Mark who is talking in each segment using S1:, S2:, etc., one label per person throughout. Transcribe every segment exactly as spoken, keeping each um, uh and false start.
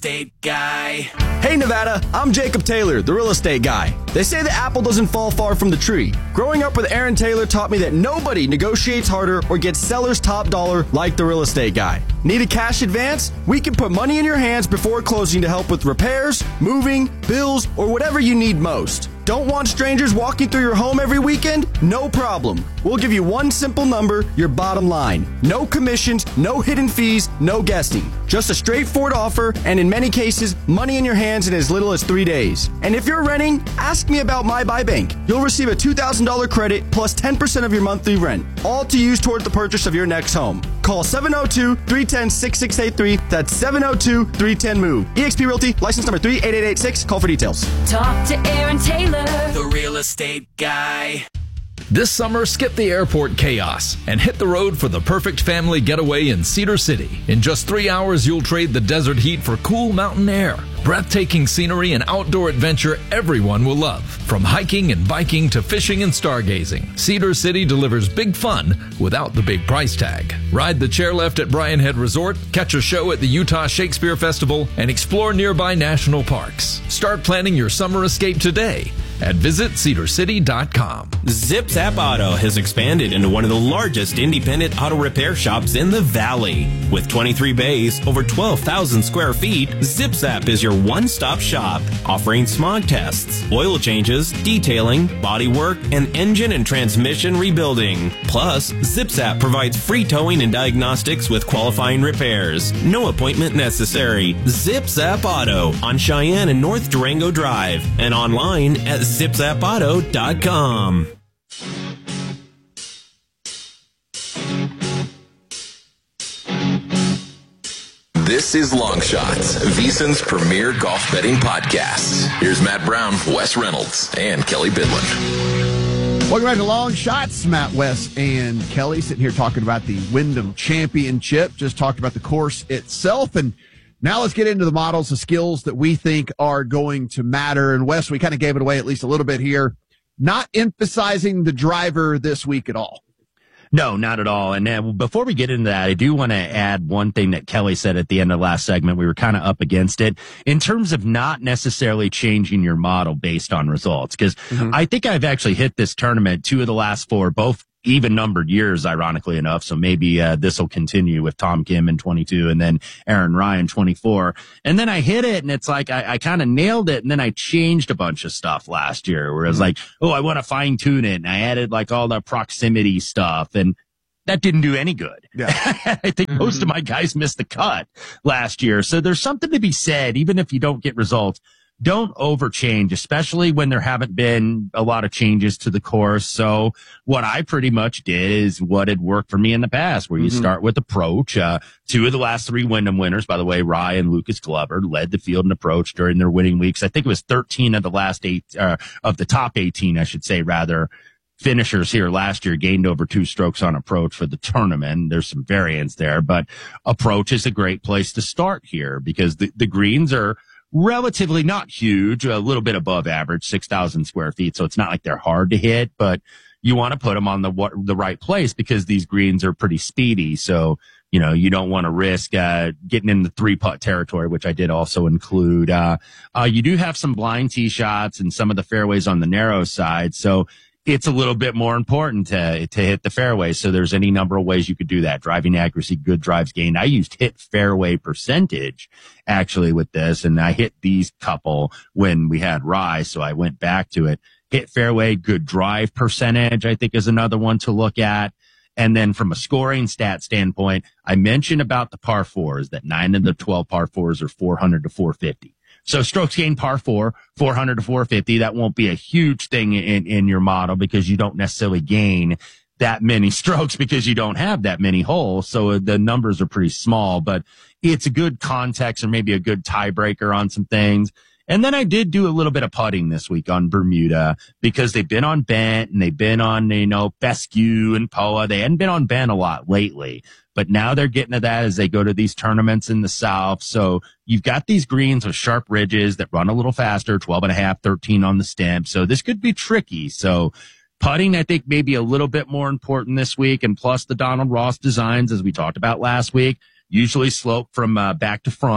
S1: estate guy.
S2: Hey Nevada, I'm Jacob Taylor, the real estate guy. They say the apple doesn't fall far from the tree. Growing up with Aaron Taylor taught me that nobody negotiates harder or gets seller's top dollar like the real estate guy. Need a cash advance? We can put money in your hands before closing to help with repairs, moving, bills, or whatever you need most. Don't want strangers walking through your home every weekend? No problem. We'll give you one simple number, your bottom line. No commissions, no hidden fees, no guessing. Just a straightforward offer, and in many cases, money in your hands in as little as three days. And if you're renting, ask me about My Buy Bank. You'll receive a two thousand dollars credit plus ten percent of your monthly rent, all to use toward the purchase of your next home. Call seven oh two, three one oh, six six eight three. That's seven oh two, three one oh, M O V E. eXp Realty, license number three eight eight eight six. Call for details.
S1: Talk to Aaron Taylor, the real estate guy.
S3: This summer, skip the airport chaos and hit the road for the perfect family getaway in Cedar City. In just three hours, you'll trade the desert heat for cool mountain air. Breathtaking scenery and outdoor adventure everyone will love. From hiking and biking to fishing and stargazing, Cedar City delivers big fun without the big price tag. Ride the chairlift at Bryan Head Resort, catch a show at the Utah Shakespeare Festival, and explore nearby national parks. Start planning your summer escape today at visit cedar city dot com.
S4: Zip Zap Auto has expanded into one of the largest independent auto repair shops in the Valley. With twenty-three bays, over twelve thousand square feet, Zip Zap is your one-stop shop, offering smog tests, oil changes, detailing, body work, and engine and transmission rebuilding. Plus, Zip Zap provides free towing and diagnostics with qualifying repairs. No appointment necessary. Zip Zap Auto on Cheyenne and North Durango Drive and online at zip zap auto dot com.
S5: This is Long Shots, VSiN's premier golf betting podcast. Here's Matt Brown, Wes Reynolds, and Kelly Bidlin.
S6: Welcome back to Long Shots. Matt, Wes, and Kelly sitting here talking about the Wyndham Championship. Just talked about the course itself, and now let's get into the models, the skills that we think are going to matter. And Wes, we kind of gave it away at least a little bit here. Not emphasizing the driver this week at all.
S7: No, not at all. And uh, before we get into that, I do want to add one thing that Kelly said at the end of the last segment. We were kind of up against it in terms of not necessarily changing your model based on results. Because mm-hmm. I think I've actually hit this tournament two of the last four, both even numbered years, ironically enough. So maybe uh, this will continue with Tom Kim in twenty-two and then Aaron Ryan twenty-four. And then I hit it and it's like I, I kind of nailed it. And then I changed a bunch of stuff last year where it was mm-hmm. like, oh, I want to fine tune it. And I added like all the proximity stuff and that didn't do any good. Yeah. I think mm-hmm. most of my guys missed the cut last year. So there's something to be said, even if you don't get results. Don't overchange, especially when there haven't been a lot of changes to the course. So what I pretty much did is what had worked for me in the past, where you mm-hmm. start with approach. Uh, two of the last three Wyndham winners, by the way, Rye and Lucas Glover, led the field in approach during their winning weeks. I think it was thirteen of the last eight, uh, of the top eighteen, I should say, rather, finishers here last year gained over two strokes on approach for the tournament. There's some variance there, but approach is a great place to start here because the, the greens are relatively not huge, a little bit above average, six thousand square feet. So it's not like they're hard to hit, but you want to put them on the what, the right place because these greens are pretty speedy. So, you know, you don't want to risk uh getting in the three putt territory, which I did also include. Uh, uh you do have some blind tee shots and some of the fairways on the narrow side. So it's a little bit more important to to hit the fairway. So there's any number of ways you could do that. Driving accuracy, good drives gained. I used hit fairway percentage actually with this, and I hit these couple when we had Rye, so I went back to it. Hit fairway, good drive percentage, I think is another one to look at. And then from a scoring stat standpoint, I mentioned about the par fours, that nine of the twelve par fours are four hundred to four fifty. So strokes gained par four, four hundred to four fifty. That won't be a huge thing in, in your model because you don't necessarily gain that many strokes because you don't have that many holes. So the numbers are pretty small, but it's a good context or maybe a good tiebreaker on some things. And then I did do a little bit of putting this week on Bermuda because they've been on Bent and they've been on, you know, Fescue and P O A. They hadn't been on Bent a lot lately, but now they're getting to that as they go to these tournaments in the South. So you've got these greens with sharp ridges that run a little faster, twelve and a half, thirteen on the stem. So this could be tricky. So putting, I think, maybe a little bit more important this week. And plus the Donald Ross designs, as we talked about last week, usually slope from uh, back to front.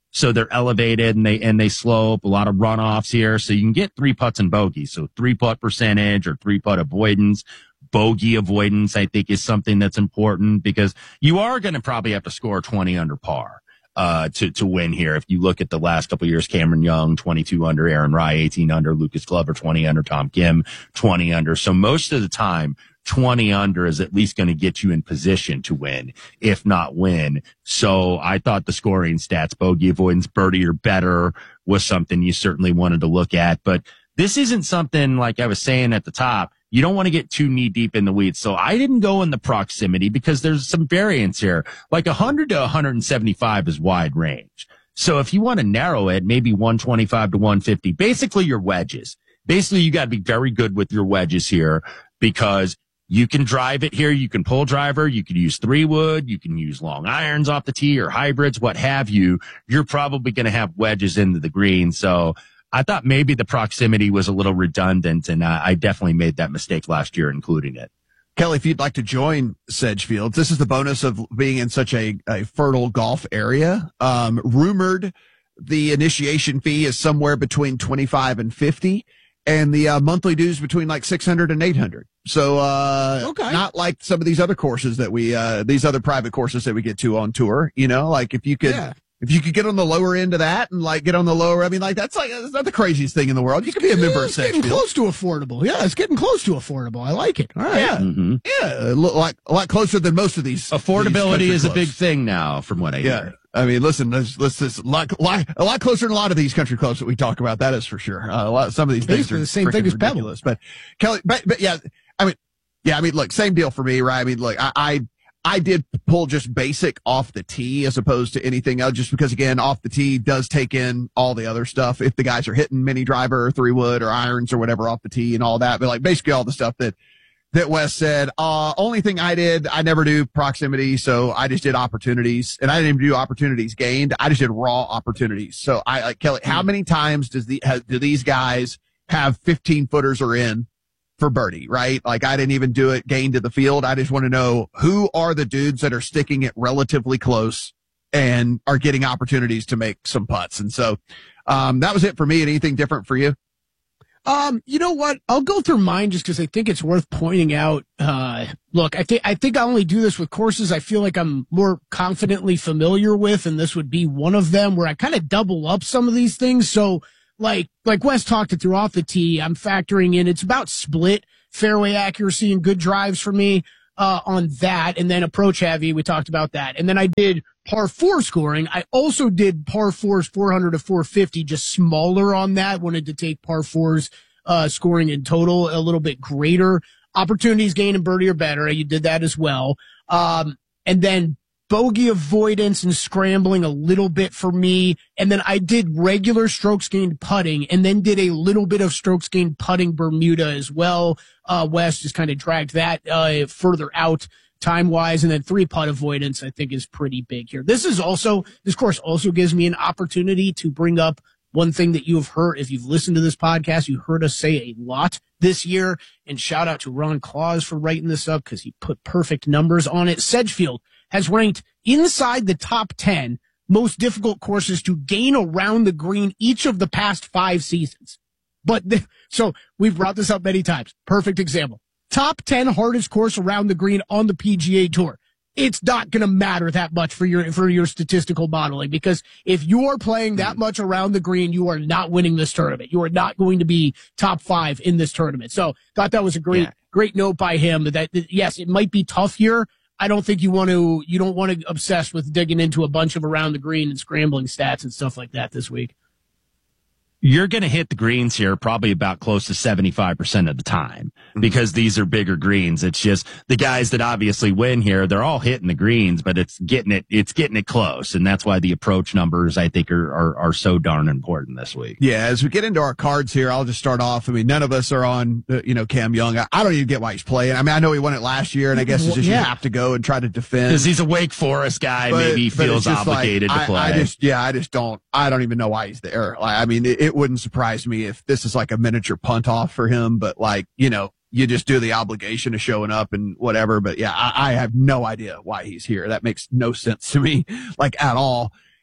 S7: So they're elevated and they, and they slope, a lot of runoffs here. So you can get three putts and bogeys. So three putt percentage or three putt avoidance, bogey avoidance, I think is something that's important because you are going to probably have to score twenty under par, uh, to, to win here. If you look at the last couple of years, Cameron Young, twenty-two under, Aaron Rai, eighteen under, Lucas Glover, twenty under, Tom Kim, twenty under. So most of the time, twenty under is at least going to get you in position to win, if not win. So I thought the scoring stats, bogey avoidance, birdie or better was something you certainly wanted to look at. But this isn't something like I was saying at the top. You don't want to get too knee deep in the weeds. So I didn't go in the proximity because there's some variance here. Like one hundred to one seventy-five is wide range. So if you want to narrow it, maybe one twenty-five to one fifty, basically your wedges. Basically, you got to be very good with your wedges here because you can drive it here. You can pull driver. You can use three wood. You can use long irons off the tee or hybrids, what have you. You're probably going to have wedges into the green. So I thought maybe the proximity was a little redundant, and I, I definitely made that mistake last year, including it.
S6: Kelly, if you'd like to join Sedgefield, this is the bonus of being in such a, a fertile golf area. Um, rumored the initiation fee is somewhere between twenty-five and fifty. And the uh, monthly dues between like six hundred and eight hundred. So, uh,
S8: okay. Not
S6: like some of these other courses that we, uh, these other private courses that we get to on tour, you know, like if you could, yeah. if you could get on the lower end of that and like get on the lower, I mean, like that's like, that's not the craziest thing in the world. You could be a member
S8: yeah,
S6: of
S8: Sedgefield. It's getting close to affordable. Yeah, it's getting close to affordable. I like it. All right.
S6: Yeah.
S7: Mm-hmm.
S6: Yeah. A lo- like, a lot closer than most of these.
S7: Affordability
S6: these
S7: is a big thing now from what I
S6: yeah.
S7: hear.
S6: I mean, listen, let's, let's, let's, lot, lot, a lot closer than a lot of these country clubs that we talk about. That is for sure. Uh, a lot, some of these things are
S8: the same thing as
S6: ridiculous. But Kelly, but, but yeah, I mean, yeah, I mean, look, same deal for me, right? I mean, look, I, I, I did pull just basic off the tee as opposed to anything else, just because again, off the tee does take in all the other stuff. If the guys are hitting mini driver or three wood or irons or whatever off the tee and all that, but like basically all the stuff that, that Wes said, uh, only thing I did, I never do proximity. So I just did opportunities and I didn't even do opportunities gained. I just did raw opportunities. So I like Kelly, how many times does the, has, do these guys have fifteen footers or in for birdie, right? Like I didn't even do it gained to the field. I just want to know who are the dudes that are sticking it relatively close and are getting opportunities to make some putts. And so, um, that was it for me. Anything different for you?
S8: Um, you know what? I'll go through mine just because I think it's worth pointing out. Uh, look, I think I think I only do this with courses I feel like I'm more confidently familiar with, and this would be one of them where I kind of double up some of these things. So, like like Wes talked it through off the tee, I'm factoring in it's about split fairway accuracy and good drives for me uh, on that, and then approach heavy. We talked about that, and then I did par four scoring. I also did par fours four hundred to four fifty, just smaller on that. Wanted to take par fours uh, scoring in total a little bit greater. Opportunities gained and birdie or better. You did that as well. Um, and then bogey avoidance and scrambling a little bit for me. And then I did regular strokes gained putting and then did a little bit of strokes gained putting Bermuda as well. Uh, West just kind of dragged that uh, further out time-wise, and then three-putt avoidance, I think, is pretty big here. This is also, this course also gives me an opportunity to bring up one thing that you have heard. If you've listened to this podcast, you heard us say a lot this year, and shout out to Ron Claus for writing this up because he put perfect numbers on it. Sedgefield has ranked inside the top ten most difficult courses to gain around the green each of the past five seasons. But, the, so we've brought this up many times. Perfect example. Top ten hardest course around the green on the P G A Tour. It's not going to matter that much for your, for your statistical modeling, because if you are playing that much around the green, you are not winning this tournament. You are not going to be top five in this tournament. So thought that was a great, yeah. great note by him that, that, yes, it might be tough here. I don't think you want to, you don't want to obsess with digging into a bunch of around the green and scrambling stats and stuff like that this week.
S7: You're going to hit the greens here probably about close to seventy-five percent of the time because these are bigger greens. It's just the guys that obviously win here, they're all hitting the greens, but it's getting it, it's getting it close. And that's why the approach numbers, I think, are, are, are so darn important this week.
S6: Yeah. As we get into our cards here, I'll just start off. I mean, none of us are on, uh, you know, Cam Young. I, I don't even get why he's playing. I mean, I know he won it last year, and I guess it's just yeah. you have to go and try to defend.
S7: Because he's a Wake Forest guy. But, maybe he feels obligated
S6: like,
S7: to play.
S6: I, I just, yeah, I just don't, I don't even know why he's there. Like, I mean, it, it wouldn't surprise me if this is like a miniature punt off for him, but like, you know, you just do the obligation of showing up and whatever. But yeah, I, I have no idea why he's here. That makes no sense to me, like at all.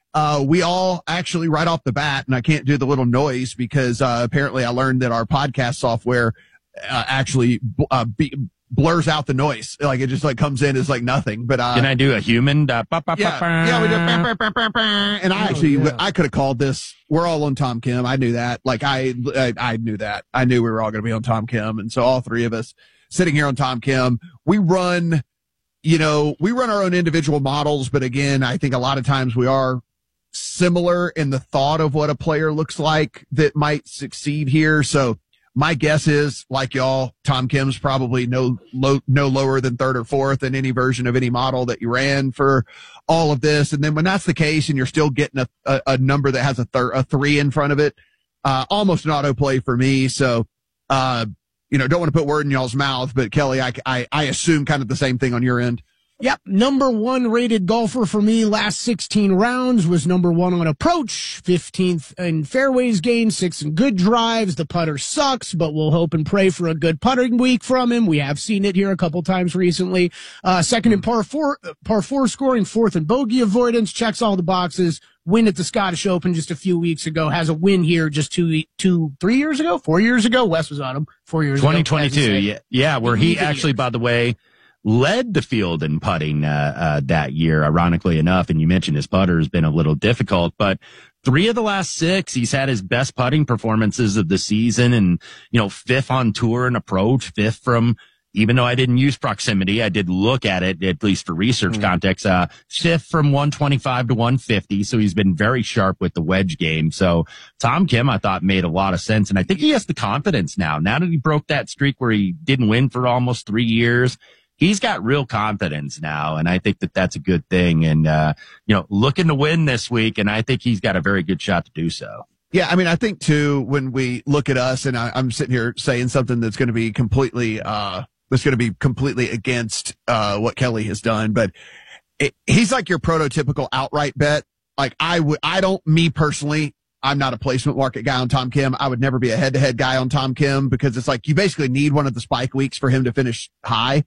S6: Uh, we all actually right off the bat, and I can't do the little noise because uh, apparently I learned that our podcast software uh, actually uh, be, blurs out the noise. Like it just like comes in as like nothing. But uh,
S7: can I do a human? Uh, bah, bah,
S6: yeah,
S7: bah,
S6: yeah, we did. Bah, bah, bah, bah, bah. And I actually, oh, yeah. I could have called this. We're all on Tom Kim. I knew that. Like I, I, I knew that. I knew we were all going to be on Tom Kim, and so all three of us sitting here on Tom Kim, we run. You know, we run our own individual models, but again, I think a lot of times we are similar in the thought of what a player looks like that might succeed here. So my guess is, like y'all, Tom Kim's probably no low, no lower than third or fourth in any version of any model that you ran for all of this. And then when that's the case and you're still getting a, a, a number that has a, thir- a three in front of it, uh, almost an autoplay for me. So, uh, you know, don't want to put word in y'all's mouth, but Kelly, I, I, I assume kind of the same thing on your end.
S8: Yep. Number one rated golfer for me last sixteen rounds was number one on approach, fifteenth in fairways gained, sixth in good drives. The putter sucks, but we'll hope and pray for a good putting week from him. We have seen it here a couple times recently. Uh, second in par four, par four scoring, fourth in bogey avoidance, checks all the boxes. Win at the Scottish Open just a few weeks ago, has a win here just two, two, three years ago, four years ago. Wes was on him four years
S7: twenty twenty-two,
S8: ago. twenty
S7: twenty-two, yeah, yeah, where he actually, by the way, led the field in putting uh, uh, that year, ironically enough. And you mentioned his putter has been a little difficult, but three of the last six, he's had his best putting performances of the season, and you know, fifth on tour and approach, fifth from. Even though I didn't use proximity, I did look at it, at least for research mm. context, uh, fifth from one twenty-five to one fifty. So he's been very sharp with the wedge game. So Tom Kim, I thought, made a lot of sense. And I think he has the confidence now. Now that he broke that streak where he didn't win for almost three years, he's got real confidence now. And I think that that's a good thing. And, uh, you know, looking to win this week. And I think he's got a very good shot to do so.
S6: Yeah, I mean, I think, too, when we look at us, and I, I'm sitting here saying something that's going to be completely, uh, that's going to be completely against uh, what Kelly has done, but it, he's like your prototypical outright bet. Like I would, I don't, me personally, I'm not a placement market guy on Tom Kim. I would never be a head-to-head guy on Tom Kim because it's like you basically need one of the spike weeks for him to finish high.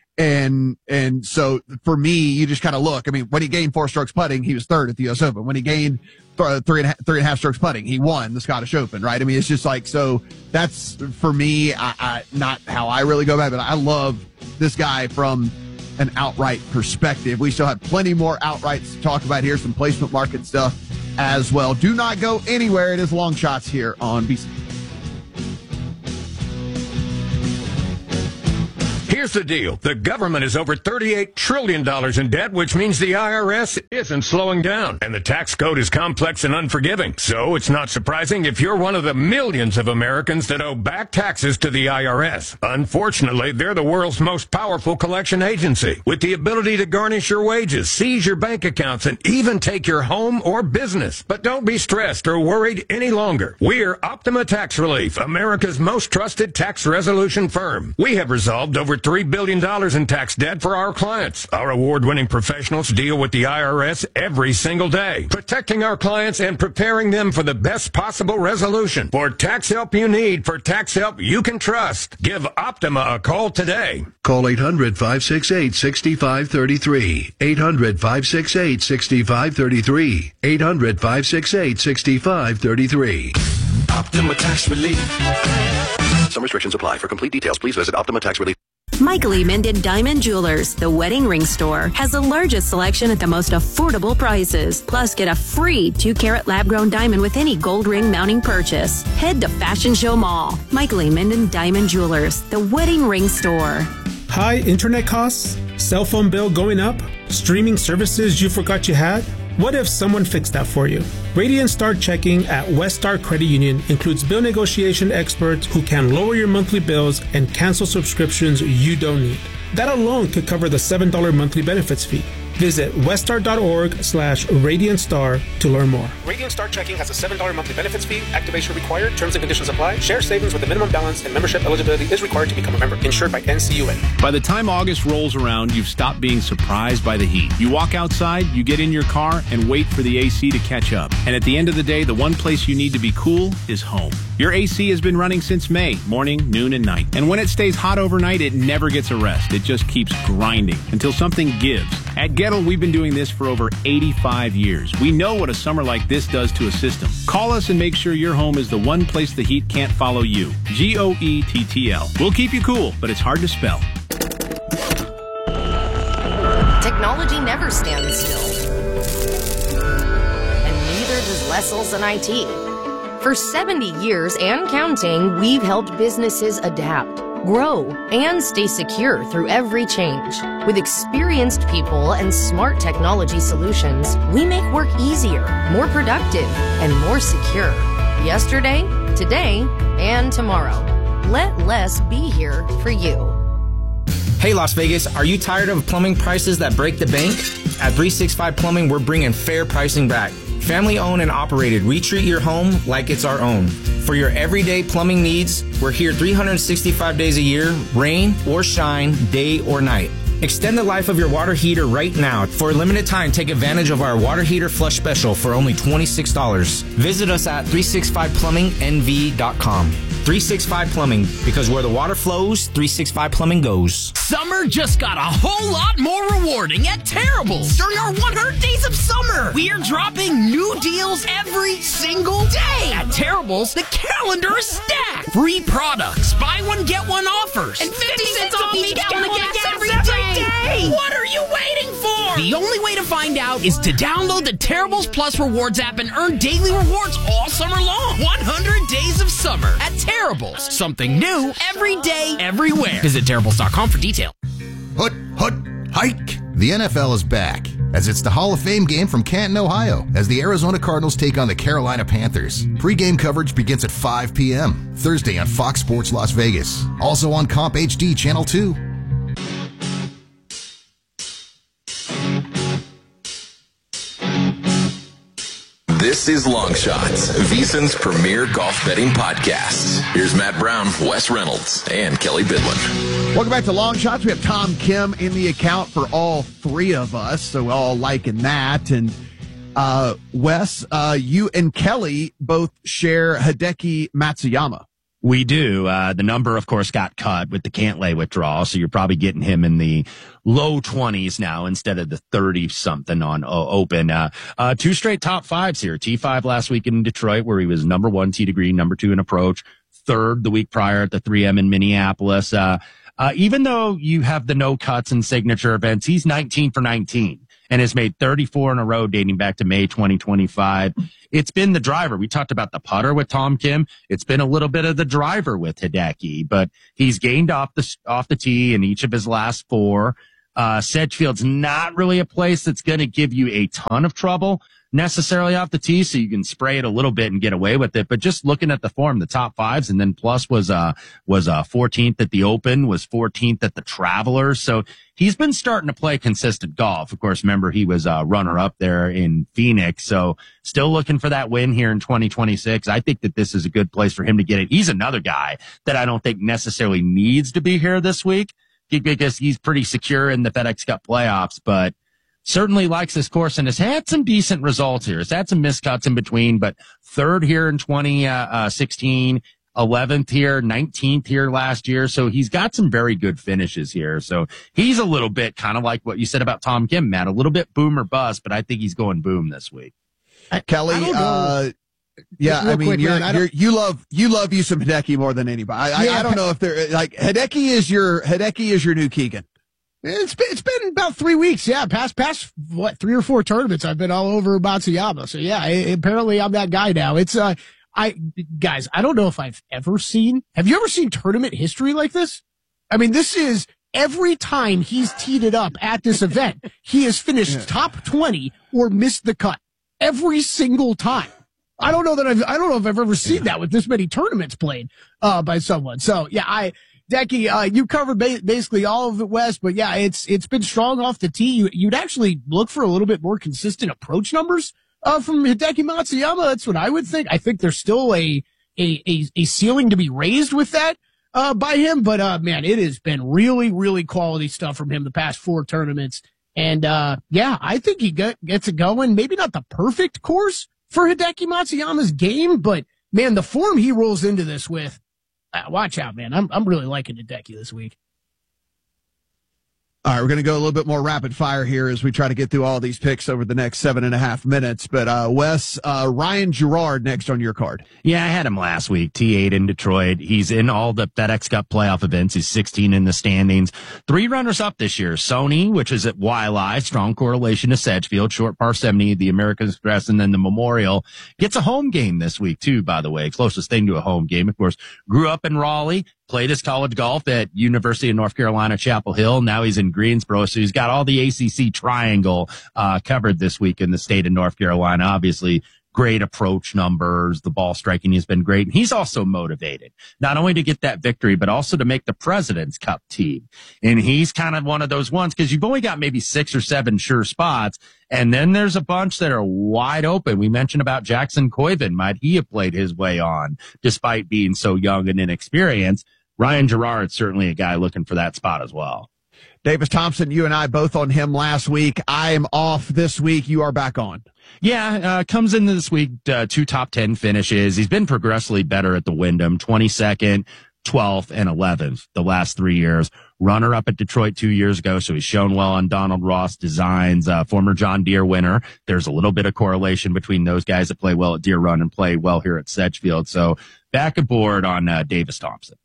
S6: And, and so for me, you just kind of look, I mean, when he gained four strokes putting, he was third at the U S Open. When he gained th- three and a half, three and a half strokes putting, he won the Scottish Open, right? I mean, it's just like, so that's for me, I, I, not how I really go about it, but I love this guy from an outright perspective. We still have plenty more outrights to talk about here, some placement market stuff as well. Do not go anywhere. It is Long Shots here on V C.
S9: Here's the deal. The government is over thirty-eight trillion dollars in debt, which means the I R S isn't slowing down. And the tax code is complex and unforgiving. So it's not surprising if you're one of the millions of Americans that owe back taxes to the I R S. Unfortunately, they're the world's most powerful collection agency, with the ability to garnish your wages, seize your bank accounts, and even take your home or business. But don't be stressed or worried any longer. We're Optima Tax Relief, America's most trusted tax resolution firm. We have resolved over three billion dollars in tax debt for our clients. Our award-winning professionals deal with the I R S every single day, protecting our clients and preparing them for the best possible resolution. For tax help you need, for tax help you can trust, give Optima a call today.
S10: Call eight hundred, five six eight, six five three three. eight hundred, five six eight, six five three three. eight hundred, five six eight, six five three three.
S1: Optima Tax Relief.
S10: Some restrictions apply. For complete details, please visit Optima Tax Relief.
S11: Michael E. Minden Diamond Jewelers, the wedding ring store, has the largest selection at the most affordable prices. Plus, get a free two-carat lab-grown diamond with any gold ring mounting purchase. Head to Fashion Show Mall. Michael E. Minden Diamond Jewelers, the wedding ring store.
S12: High internet costs? Cell phone bill going up? Streaming services you forgot you had? What if someone fixed that for you? Radiant Star Checking at West Star Credit Union includes bill negotiation experts who can lower your monthly bills and cancel subscriptions you don't need. That alone could cover the seven dollars monthly benefits fee. Visit weststar.org slash Radiant Star to learn more.
S13: Radiant Star Checking has a seven dollars monthly benefits fee. Activation required. Terms and conditions apply. Share savings with a minimum balance and membership eligibility is required to become a member. Insured by N C U A.
S14: By the time August rolls around, you've stopped being surprised by the heat. You walk outside, you get in your car, and wait for the A C to catch up. And at the end of the day, the one place you need to be cool is home. Your A C has been running since May, morning, noon, and night. And when it stays hot overnight, it never gets a rest. It just keeps grinding until something gives. At Gettle, we've been doing this for over eighty-five years. We know what a summer like this does to a system. Call us and make sure your home is the one place the heat can't follow you. G O E T T L. We'll keep you cool, but it's hard to spell.
S15: Technology never stands still. And neither does Les Olson I T. For seventy years and counting, we've helped businesses adapt, grow, and stay secure through every change. With experienced people and smart technology solutions, we make work easier, more productive, and more secure. Yesterday, today, and tomorrow. Let Les be here for you.
S16: Hey Las Vegas, are you tired of plumbing prices that break the bank? At three sixty-five Plumbing, we're bringing fair pricing back. Family owned and operated, we treat your home like it's our own. For your everyday plumbing needs, we're here three hundred sixty-five days a year, rain or shine, day or night. Extend the life of your water heater right now. For a limited time, take advantage of our water heater flush special for only twenty-six dollars. Visit us at three sixty-five plumbing N V dot com. three sixty-five Plumbing, because where the water flows, three sixty-five Plumbing goes.
S1: Summer just got a whole lot more rewarding at Terrible's. During our one hundred Days of Summer, we are dropping new deals every single day. At Terrible's, the calendar is stacked. Free products, buy one, get one offers, and fifty cents off each gallon of gas every day. What are you waiting for? The only way to find out is to download the Terrible's Plus Rewards app and earn daily rewards all summer long. one hundred Days of Summer at Terrible's. Something new every day, everywhere. Visit Terrible's dot com for details.
S17: Hut, hut, hike. The N F L is back, as it's the Hall of Fame game from Canton, Ohio, as the Arizona Cardinals take on the Carolina Panthers. Pre-game coverage begins at five p.m. Thursday on Fox Sports Las Vegas. Also on Comp H D Channel two.
S5: This is Long Shots, VSiN's premier golf betting podcast. Here's Matt Brown, Wes Reynolds, and Kelly Bidlin.
S6: Welcome back to Long Shots. We have Tom Kim in the account for all three of us, so we're all liking that. And uh, Wes, uh, you and Kelly both share Hideki Matsuyama.
S7: We do. Uh, the number, of course, got cut with the Cantlay withdrawal, so you're probably getting him in the low twenties now instead of the thirty-something on uh, open. Uh, uh, two straight top fives here. T five last week in Detroit, where he was number one tee to green, number two in approach, third the week prior at the three M in Minneapolis. Uh, uh, even though you have the no cuts and signature events, he's nineteen for nineteen. And has made thirty-four in a row dating back to May twenty twenty-five. It's been the driver. We talked about the putter with Tom Kim. It's been a little bit of the driver with Hideki, but he's gained off the off the tee in each of his last four. Uh, Sedgefield's not really a place that's going to give you a ton of trouble necessarily off the tee, so you can spray it a little bit and get away with it. But just looking at the form, the top fives, and then plus was uh was uh fourteenth at the Open, was fourteenth at the Travelers. So he's been starting to play consistent golf. Of course, remember he was a runner up there in Phoenix. So still looking for that win here in twenty twenty-six. I think that this is a good place for him to get it. He's another guy that I don't think necessarily needs to be here this week because he's pretty secure in the FedEx Cup playoffs, but certainly likes this course and has had some decent results here. Has had some miscuts in between, but third here in twenty sixteen, eleventh here, nineteenth here last year. So he's got some very good finishes here. So he's a little bit kind of like what you said about Tom Kim, Matt, a little bit boom or bust, but I think he's going boom this week.
S6: Kelly, uh, yeah, I mean, quick, you're, man, you're, you love you love you some Hideki more than anybody. I, yeah, I, I don't know if they're like Hideki is your Hideki is your new Keegan.
S8: It's been, it's been about three weeks. Yeah. Past, past what, three or four tournaments. I've been all over Matsuyama. So yeah, I, apparently I'm that guy now. It's, uh, I, guys, I don't know if I've ever seen, have you ever seen tournament history like this? I mean, this is every time he's teed it up at this event, he has finished yeah. top twenty or missed the cut every single time. I don't know that I've, I don't know if I've ever seen that with this many tournaments played, uh, by someone. So yeah, I, Decky, uh, you covered ba- basically all of it, West, but yeah, it's, it's been strong off the tee. You, you'd actually look for a little bit more consistent approach numbers, uh, from Hideki Matsuyama. That's what I would think. I think there's still a, a, a, a ceiling to be raised with that, uh, by him. But, uh, man, it has been really, really quality stuff from him the past four tournaments. And, uh, yeah, I think he get, gets it going. Maybe not the perfect course for Hideki Matsuyama's game, but man, the form he rolls into this with, Uh, watch out, man. I'm I'm really liking Hideki this week.
S6: All right, we're going to go a little bit more rapid fire here as we try to get through all these picks over the next seven and a half minutes. But, uh, Wes, uh, Ryan Gerard next on your card.
S7: Yeah, I had him last week. T eight in Detroit. He's in all the FedEx Cup playoff events. He's sixteen in the standings. Three runners up this year. Sony, which is at Wiley, strong correlation to Sedgefield, short par seventy, the American Express, and then the Memorial. Gets a home game this week, too, by the way. Closest thing to a home game, of course. Grew up in Raleigh. Played his college golf at University of North Carolina, Chapel Hill. Now he's in Greensboro. So he's got all the A C C triangle, uh, covered this week in the state of North Carolina. Obviously, great approach numbers. The ball striking has been great. And he's also motivated, not only to get that victory, but also to make the President's Cup team. And he's kind of one of those ones because you've only got maybe six or seven sure spots. And then there's a bunch that are wide open. We mentioned about Jackson Coyven. Might he have played his way on despite being so young and inexperienced? Ryan Gerard's certainly a guy looking for that spot as well.
S6: Davis Thompson, you and I both on him last week. I am off this week. You are back on.
S7: Yeah, uh, comes into this week, uh, two top ten finishes. He's been progressively better at the Wyndham, twenty-second, twelfth, and eleventh the last three years. Runner up at Detroit two years ago, so he's shown well on Donald Ross Designs, uh, former John Deere winner. There's a little bit of correlation between those guys that play well at Deere Run and play well here at Sedgefield. So back aboard on uh, Davis Thompson.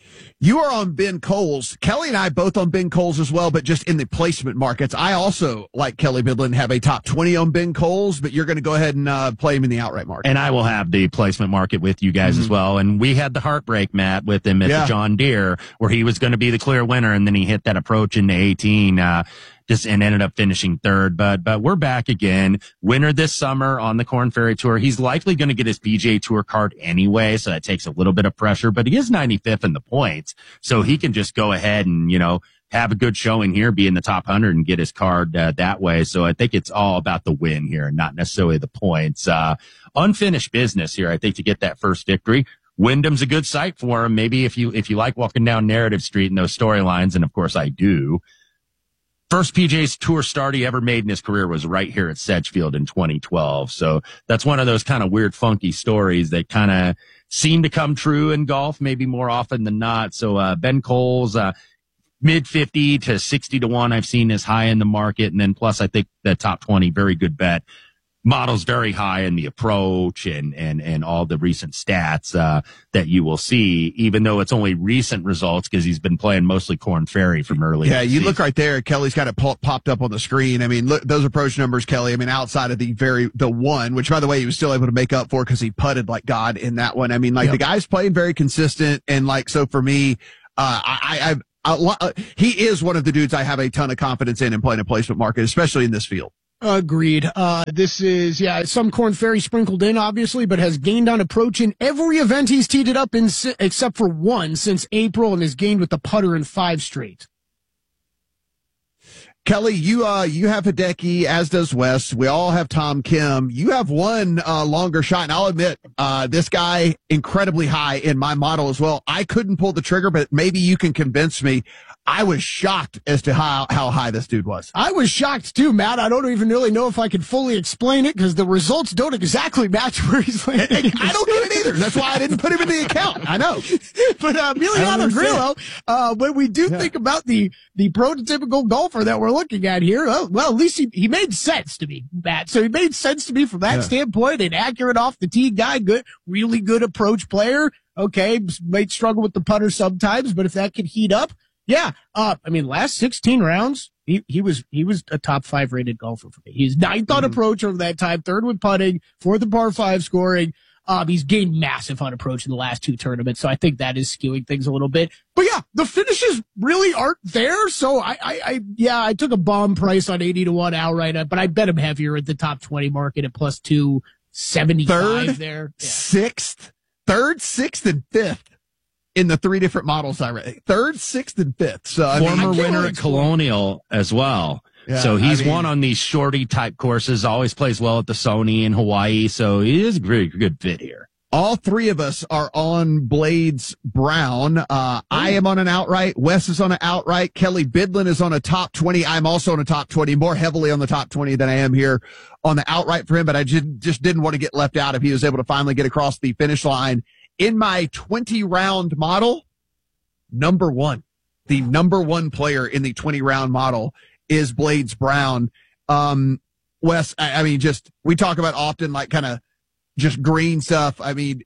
S6: You are on Ben Coles. Kelly and I both on Ben Coles as well, but just in the placement markets. I also, like Kelly Bidlin, have a top twenty on Ben Coles, but you're going to go ahead and uh, play him in the outright market.
S7: And I will have the placement market with you guys mm-hmm. as well. And we had the heartbreak, Matt, with him at yeah. the John Deere, where he was going to be the clear winner, and then he hit that approach into eighteen. Uh, Just and ended up finishing third, but but we're back again. Winner this summer on the Korn Ferry Tour. He's likely going to get his P G A Tour card anyway, so that takes a little bit of pressure. But he is ninety-fifth in the points, so he can just go ahead and you know have a good showing here, be in the top one hundred, and get his card uh, that way. So I think it's all about the win here, and not necessarily the points. Uh, unfinished business here, I think, to get that first victory. Wyndham's a good site for him. Maybe if you if you like walking down Narrative Street and those storylines, and of course I do. First P G A Tour start he ever made in his career was right here at Sedgefield in twenty twelve. So that's one of those kind of weird, funky stories that kind of seem to come true in golf, maybe more often than not. So, uh, Ben Coles, uh, mid fifty to sixty to one, I've seen as high in the market. And then plus, I think the top twenty, very good bet. Models very high in the approach and, and, and all the recent stats, uh, that you will see, even though it's only recent results because he's been playing mostly Korn Ferry from early.
S6: Yeah, you season. Look right there. Kelly's got it pop, popped up on the screen. I mean, look, those approach numbers, Kelly. I mean, outside of the very, the one, which by the way, he was still able to make up for because he putted like God in that one. I mean, like yep. the guy's playing very consistent. And like, so for me, uh, I, I've, I, he is one of the dudes I have a ton of confidence in in playing a placement market, especially in this field.
S8: Agreed. Uh, this is, yeah, some Korn Ferry sprinkled in, obviously, but has gained on approach in every event he's teed it up in, except for one since April, and has gained with the putter in five straight.
S6: Kelly, you, uh, you have Hideki, as does Wes. We all have Tom Kim. You have one, uh, longer shot, and I'll admit, uh, this guy incredibly high in my model as well. I couldn't pull the trigger, but maybe you can convince me. I was shocked as to how, how high this dude was.
S8: I was shocked too, Matt. I don't even really know if I could fully explain it because the results don't exactly match where he's landing.
S6: I don't get it either. That's why I didn't put him in the account. I know.
S8: But uh, Emiliano Grillo, uh, when we do yeah. think about the, the prototypical golfer that we're looking at here, well, well at least he, he made sense to me, Matt. So he made sense to me from that yeah. standpoint. An accurate off the tee guy, good, really good approach player. Okay, might struggle with the putter sometimes, but if that can heat up, yeah, uh, I mean, last sixteen rounds, he, he was, he was a top five rated golfer for me. He's ninth on mm-hmm. approach over that time, third with putting, fourth in par five scoring. Um, he's gained massive on approach in the last two tournaments, so I think that is skewing things a little bit. But yeah, the finishes really aren't there, so I, I, I yeah, I took a bomb price on eighty to one outright, but I bet him heavier at the top twenty market at plus two seventy-five there. Yeah.
S6: Sixth, third, sixth, and fifth. In the three different models I read, third, sixth, and fifth. So I
S7: former
S6: mean,
S7: winner at Colonial as well. Yeah, so he's I mean, won on these shorty type courses. Always plays well at the Sony in Hawaii. So he is a very good fit here.
S6: All three of us are on Blades Brown. Uh, I am on an outright. Wes is on an outright. Kelly Bidlin is on a top twenty. I'm also on a top twenty, more heavily on the top twenty than I am here on the outright for him. But I just, just didn't want to get left out if he was able to finally get across the finish line. In my twenty round model, number one. the number one player in the twenty round model is Blades Brown. Um, Wes, I, I mean, just, we talk about often like kind of just green stuff. I mean,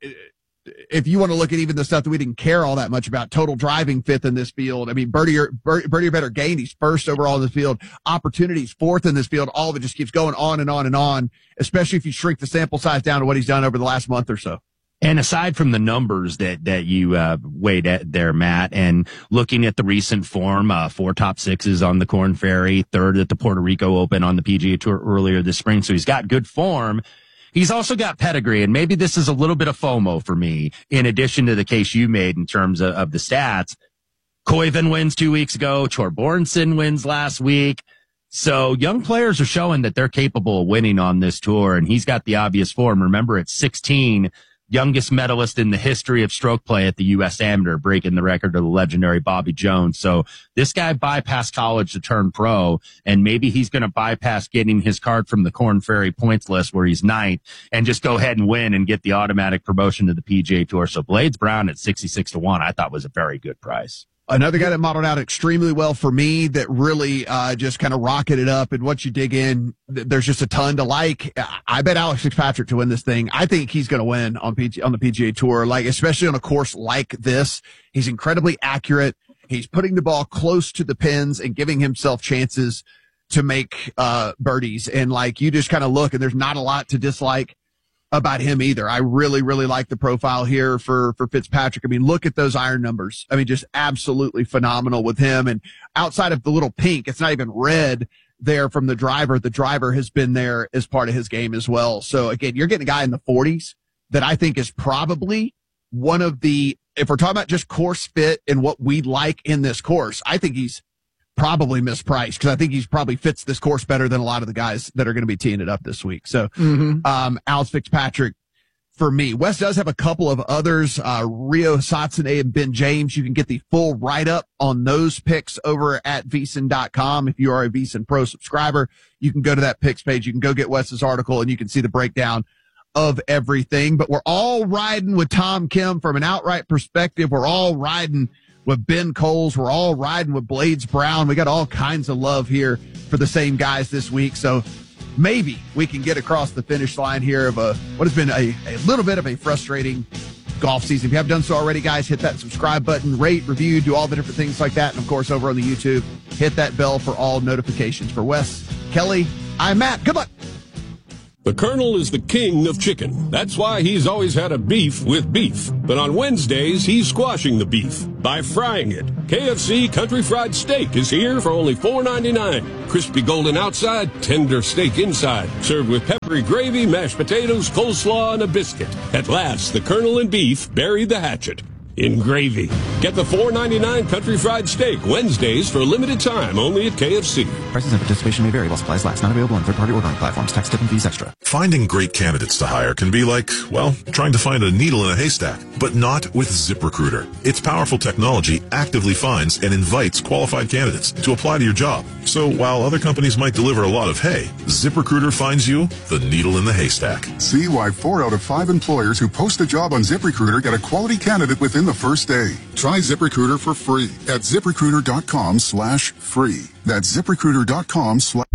S6: if you want to look at even the stuff that we didn't care all that much about, total driving fifth in this field. I mean, birdie or, birdie or better gain, he's first overall in this field. Opportunities fourth in this field. All of it just keeps going on and on and on, especially if you shrink the sample size down to what he's done over the last month or so.
S7: And aside from the numbers that, that you uh, weighed at there, Matt, and looking at the recent form, uh, four top sixes on the Korn Ferry, third at the Puerto Rico Open on the P G A Tour earlier this spring. So he's got good form. He's also got pedigree, and maybe this is a little bit of FOMO for me, in addition to the case you made in terms of, of the stats. Koiven wins two weeks ago. Thorbjornsen wins last week. So young players are showing that they're capable of winning on this tour, and he's got the obvious form. Remember, at sixteen, youngest medalist in the history of stroke play at the U S Amateur, breaking the record of the legendary Bobby Jones. So this guy bypassed college to turn pro, and maybe he's going to bypass getting his card from the Korn Ferry points list where he's ninth and just go ahead and win and get the automatic promotion to the P G A Tour. So Blades Brown at sixty-six to one, I thought was a very good price.
S6: Another guy that modeled out extremely well for me that really uh, just kind of rocketed up. And once you dig in, th- there's just a ton to like. I bet Alex Fitzpatrick to win this thing. I think he's going to win on P G- on the P G A Tour, like especially on a course like this. He's incredibly accurate. He's putting the ball close to the pins and giving himself chances to make uh, birdies. And like you just kind of look, and there's not a lot to dislike about him either. I really, really like the profile here for, for Fitzpatrick. I mean, look at those iron numbers. I mean, just absolutely phenomenal with him. And outside of the little pink, it's not even red there from the driver. The driver has been there as part of his game as well. So again, you're getting a guy in the forties that I think is probably one of the, if we're talking about just course fit and what we like in this course, I think he's probably mispriced because I think he's probably fits this course better than a lot of the guys that are going to be teeing it up this week. So, mm-hmm. um, Alex Fitzpatrick for me. Wes does have a couple of others, uh, Rio Satsune and Ben James. You can get the full write up on those picks over at VSiN dot com. If you are a VSiN Pro subscriber, you can go to that picks page. You can go get Wes's article and you can see the breakdown of everything. But we're all riding with Tom Kim from an outright perspective. We're all riding with Ben Coles. We're all riding with Blades Brown. We got all kinds of love here for the same guys this week. So maybe we can get across the finish line here of a what has been a, a little bit of a frustrating golf season. If you haven't done so already, guys, hit that subscribe button, rate, review, do all the different things like that. And, of course, over on the YouTube, hit that bell for all notifications. For Wes, Kelly, I'm Matt. Good luck.
S18: The Colonel is the king of chicken. That's why he's always had a beef with beef. But on Wednesdays, he's squashing the beef by frying it. K F C Country Fried Steak is here for only four ninety-nine. Crispy golden outside, tender steak inside. Served with peppery gravy, mashed potatoes, coleslaw, and a biscuit. At last, the Colonel and beef buried the hatchet in gravy. Get the four ninety-nine Country Fried Steak Wednesdays for a limited time only at K F C.
S19: Prices and participation may vary while supplies last. Not available on third-party ordering platforms. Tax, tip, and fees extra.
S20: Finding great candidates to hire can be like, well, trying to find a needle in a haystack, but not with ZipRecruiter. Its powerful technology actively finds and invites qualified candidates to apply to your job. So while other companies might deliver a lot of hay, ZipRecruiter finds you the needle in the haystack.
S21: See why four out of five employers who post a job on ZipRecruiter get a quality candidate within the first day. Try ZipRecruiter for free at ZipRecruiter.com slash free. That's ZipRecruiter.com slash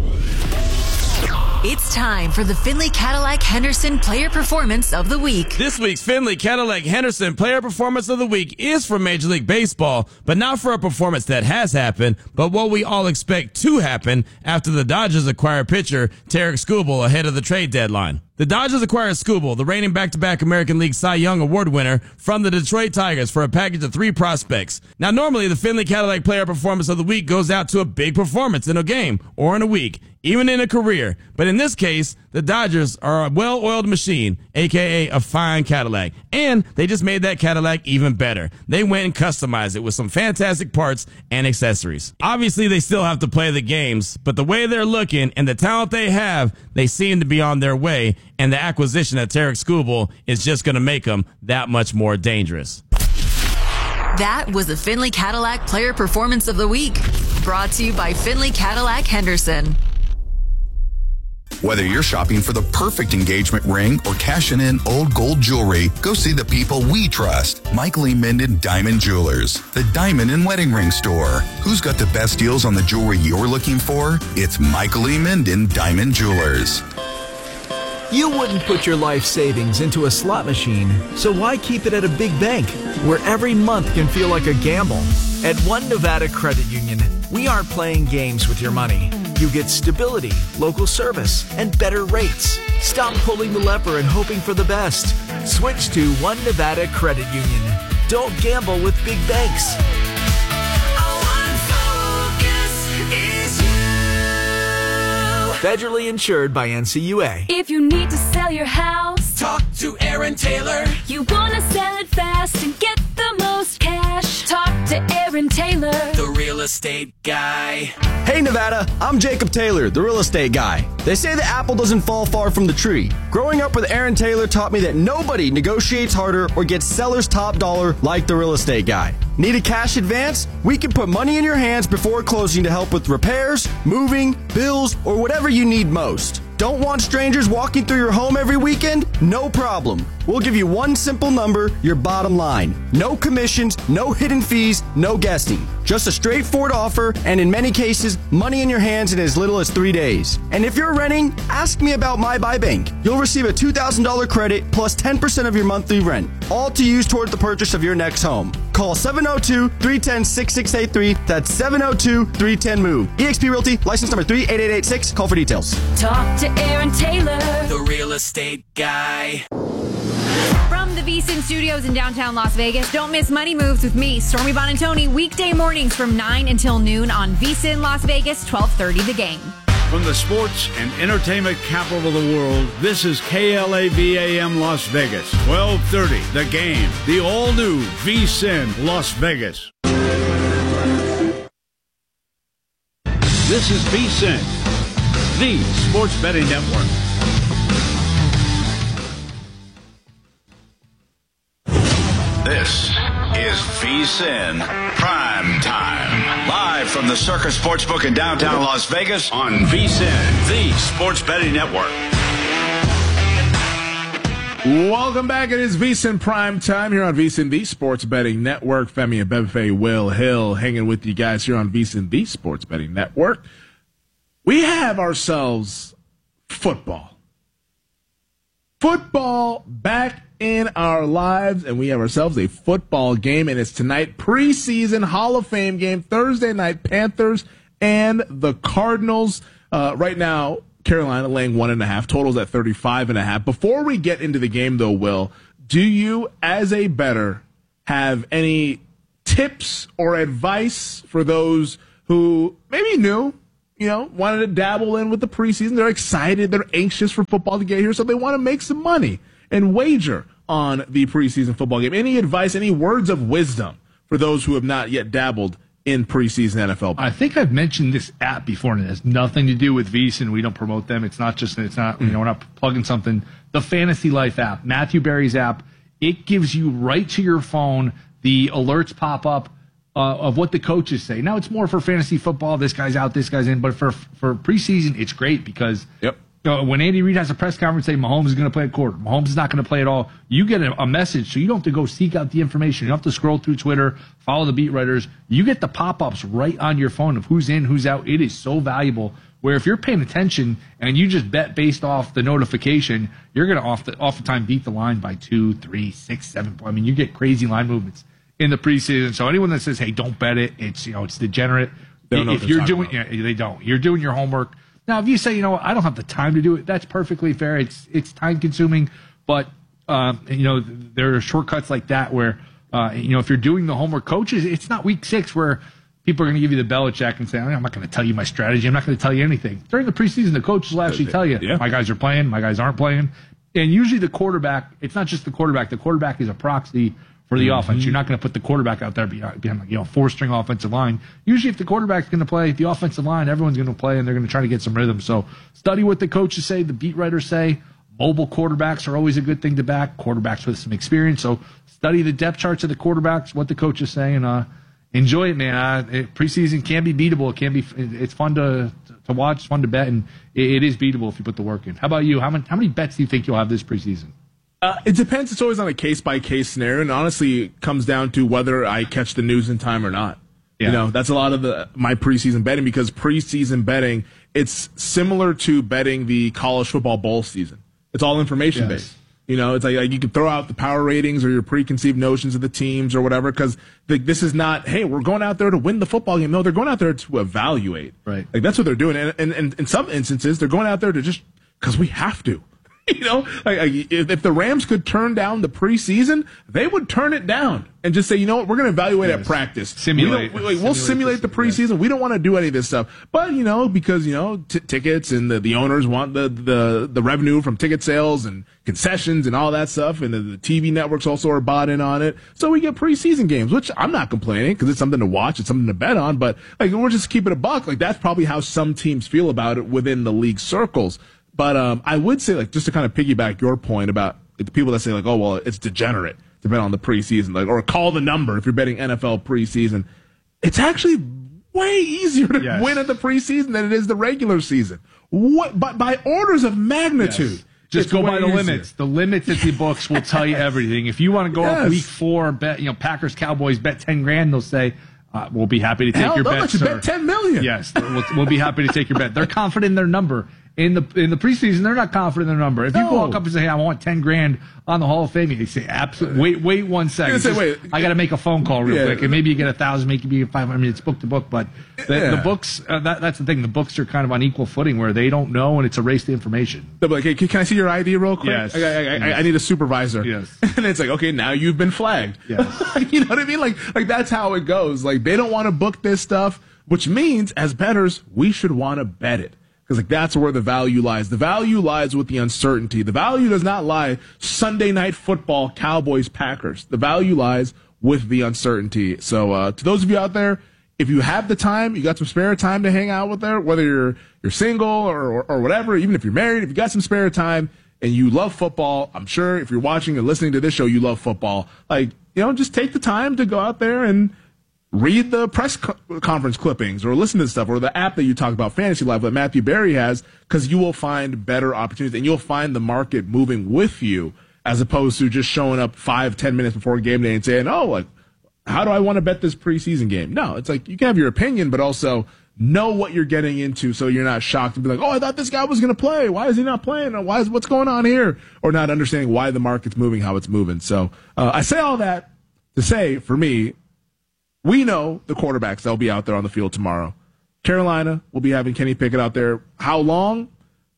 S22: It's time for the Findlay Cadillac Henderson Player Performance of the Week.
S23: This week's Findlay Cadillac Henderson Player Performance of the Week is from Major League Baseball, but not for a performance that has happened, but what we all expect to happen after the Dodgers acquire pitcher Tarik Skubal ahead of the trade deadline. The Dodgers acquired Skubal, the reigning back-to-back American League Cy Young Award winner, from the Detroit Tigers for a package of three prospects. Now, normally, the Findlay Cadillac Player Performance of the Week goes out to a big performance in a game or in a week, even in a career. But in this case, the Dodgers are a well-oiled machine, a k a a fine Cadillac. And they just made that Cadillac even better. They went and customized it with some fantastic parts and accessories. Obviously, they still have to play the games, but the way they're looking and the talent they have, they seem to be on their way. And the acquisition of Tarik Skubal is just going to make them that much more dangerous.
S22: That was the Findlay Cadillac Player Performance of the Week, brought to you by Findlay Cadillac Henderson.
S2: Whether you're shopping for the perfect engagement ring or cashing in old gold jewelry, go see the people we trust. Michael E. Minden Diamond Jewelers, the diamond and wedding ring store. Who's got the best deals on the jewelry you're looking for? It's Michael E. Minden Diamond Jewelers.
S3: You wouldn't put your life savings into a slot machine, so why keep it at a big bank where every month can feel like a gamble? At One Nevada Credit Union, we aren't playing games with your money. You get stability, local service, and better rates. Stop pulling the lever and hoping for the best. Switch to One Nevada Credit Union. Don't gamble with big banks. Federally insured by N C U A.
S4: If you need to sell your house,
S1: talk to Aaron Taylor.
S4: You want to sell it fast and get the most cash, talk to Aaron Taylor,
S1: the real estate guy.
S24: Hey Nevada, I'm Jacob Taylor, the real estate guy. They say the apple doesn't fall far from the tree. Growing up with Aaron Taylor taught me that nobody negotiates harder or gets seller's top dollar like the real estate guy. Need a cash advance? We can put money in your hands before closing to help with repairs, moving, bills, or whatever you need most. Don't want strangers walking through your home every weekend? No problem. We'll give you one simple number, your bottom line. No commissions, no hidden fees, no guessing. Just a straightforward offer, and in many cases, money in your hands in as little as three days. And if you're renting, ask me about My Buy Bank. You'll receive a two thousand dollars credit plus ten percent of your monthly rent, all to use toward the purchase of your next home. Call seven oh two, three one oh, six six eight three. That's seven oh two, three one oh, move. eXp Realty, license number three eight eight eight six. Call for details.
S4: Talk to Aaron Taylor,
S1: the real estate guy.
S25: From the VSiN Studios in downtown Las Vegas, don't miss Money Moves with me, Stormy Bonantoni, weekday mornings from nine until noon on VSiN Las Vegas, twelve thirty The Game.
S26: From the sports and entertainment capital of the world, this is K L A V A M Las Vegas, twelve thirty The Game, the all-new VSiN Las Vegas. This is VSiN, the sports betting network.
S27: This is VSiN Prime Time. Live from the Circus Sportsbook in downtown Las Vegas on VSiN, the sports betting network.
S28: Welcome back. It is VSiN Prime Time here on VSiN, the sports betting network. Femi Abebefe, Will Hill hanging with you guys here on VSiN, the sports betting network. We have ourselves football. Football back in our lives, and we have ourselves a football game, and it's tonight, preseason Hall of Fame game, Thursday night, Panthers and the Cardinals. Uh, right now, Carolina laying one and a half, totals at thirty-five and a half. Before we get into the game, though, Will, do you, as a bettor, have any tips or advice for those who maybe knew, you know, wanted to dabble in with the preseason? They're excited, they're anxious for football to get here, so they want to make some money and wager on the preseason football game. Any advice, any words of wisdom for those who have not yet dabbled in preseason N F L?
S29: I think I've mentioned this app before, and it has nothing to do with VSiN. We don't promote them. It's not just, it's not, mm. you know, we're not plugging something. The Fantasy Life app, Matthew Berry's app, it gives you right to your phone the alerts pop up uh, of what the coaches say. Now, it's more for fantasy football. This guy's out, this guy's in. But for for preseason, it's great because
S28: yep.
S29: you know, when Andy Reid has a press conference, say Mahomes is going to play a quarter, Mahomes is not going to play at all, you get a, a message, so you don't have to go seek out the information. You don't have to scroll through Twitter, follow the beat writers. You get the pop-ups right on your phone of who's in, who's out. It is so valuable, where if you're paying attention and you just bet based off the notification, you're going to off the, oftentimes beat the line by two, three, six, seven. I mean, you get crazy line movements in the preseason. So anyone that says, hey, don't bet it, it's, you know, it's degenerate.
S28: They don't know
S29: if you're doing, yeah, they don't. You're doing your homework. Now, if you say, you know, I don't have the time to do it, that's perfectly fair. It's it's time consuming, but um, you know, there are shortcuts like that where uh, you know, if you're doing the homework, coaches, it's not week six where people are going to give you the Belichick and say, I'm not going to tell you my strategy. I'm not going to tell you anything. During the preseason, the coaches will actually tell you, yeah. my guys are playing, my guys aren't playing, and usually the quarterback. It's not just the quarterback. The quarterback is a proxy for the mm-hmm. offense. You're not going to put the quarterback out there behind, behind you know, four-string offensive line. Usually if the quarterback's going to play, the offensive line, everyone's going to play, and they're going to try to get some rhythm. So study what the coaches say, the beat writers say. Mobile quarterbacks are always a good thing to back, quarterbacks with some experience. So study the depth charts of the quarterbacks, what the coaches say, and uh, enjoy it, man. Uh, it, preseason can be beatable. It can be. It's fun to to watch. It's fun to bet, and it, it is beatable if you put the work in. How about you? How many how many bets do you think you'll have this preseason?
S28: Uh, it depends. It's always on a case by case scenario, and honestly, it comes down to whether I catch the news in time or not. Yeah. You know, that's a lot of the my preseason betting, because preseason betting, it's similar to betting the college football bowl season. It's all information yes. based. You know, it's like, like you can throw out the power ratings or your preconceived notions of the teams or whatever, because this is not, hey, we're going out there to win the football game. No, they're going out there to evaluate. Right. Like that's what they're doing, and, and, and in some instances, they're going out there to just because we have to. You know, like, like if, if the Rams could turn down the preseason, they would turn it down and just say, you know what, we're going to evaluate yes. at practice.
S29: Simulate.
S28: We we, like, we'll simulate, simulate the preseason. Yes. We don't want to do any of this stuff. But, you know, because, you know, t- tickets and the, the owners want the, the, the revenue from ticket sales and concessions and all that stuff. And the, the T V networks also are bought in on it. So we get preseason games, which I'm not complaining because it's something to watch. It's something to bet on. But, like, we're just keeping a buck. Like, that's probably how some teams feel about it within the league circles. But um, I would say, like, just to kind of piggyback your point about like, the people that say, like, oh, well, it's degenerate to bet on the preseason, like, or call the number if you're betting N F L preseason. It's actually way easier to yes. win at the preseason than it is the regular season. What, by, by orders of magnitude.
S29: Yes. Just go by the easier. limits. The limits at the books will tell you everything. If you want to go yes. up week four, bet, you know, Packers, Cowboys, bet ten grand, they'll say, uh, we'll be happy to take
S28: Hell,
S29: your
S28: they'll
S29: bet,
S28: let you
S29: sir.
S28: bet ten million.
S29: Yes, we'll, we'll be happy to take your bet. They're confident in their number. In the in the preseason, they're not confident in their number. If no. you walk up and say, hey, I want ten grand on the Hall of Fame, they say, absolutely. Wait, wait one second.
S28: Say, wait.
S29: I got to make a phone call real
S28: yeah.
S29: quick, and maybe you get a thousand, maybe you get five hundred. I mean, it's book to book, but the, yeah. the books. Uh, that, that's the thing. The books are kind of on equal footing where they don't know, and it's a race to information.
S28: They'll be like, hey, can I see your I D real quick?
S29: Yes.
S28: I, I, I, yes. I need a supervisor.
S29: Yes.
S28: And it's like, okay, now you've been flagged.
S29: Yes.
S28: You know what I mean? Like, like that's how it goes. Like, they don't want to book this stuff, which means as bettors, we should want to bet it. Because like that's where the value lies. The value lies with the uncertainty. The value does not lie Sunday night football, Cowboys, Packers. The value lies with the uncertainty. So uh, to those of you out there, if you have the time, you got some spare time to hang out with there, whether you're you're single or, or or whatever, even if you're married, if you got some spare time and you love football, I'm sure if you're watching and listening to this show, you love football. Like, you know, just take the time to go out there and read the press co- conference clippings or listen to stuff or the app that you talk about, Fantasy Live, that Matthew Berry has, because you will find better opportunities and you'll find the market moving with you as opposed to just showing up five, ten minutes before game day and saying, oh, like, how do I want to bet this preseason game? No, it's like you can have your opinion, but also know what you're getting into so you're not shocked and be like, oh, I thought this guy was going to play. Why is he not playing? Or why is what's going on here? Or not understanding why the market's moving, how it's moving. So uh, I say all that to say, for me, we know the quarterbacks that will be out there on the field tomorrow. Carolina will be having Kenny Pickett out there. How long?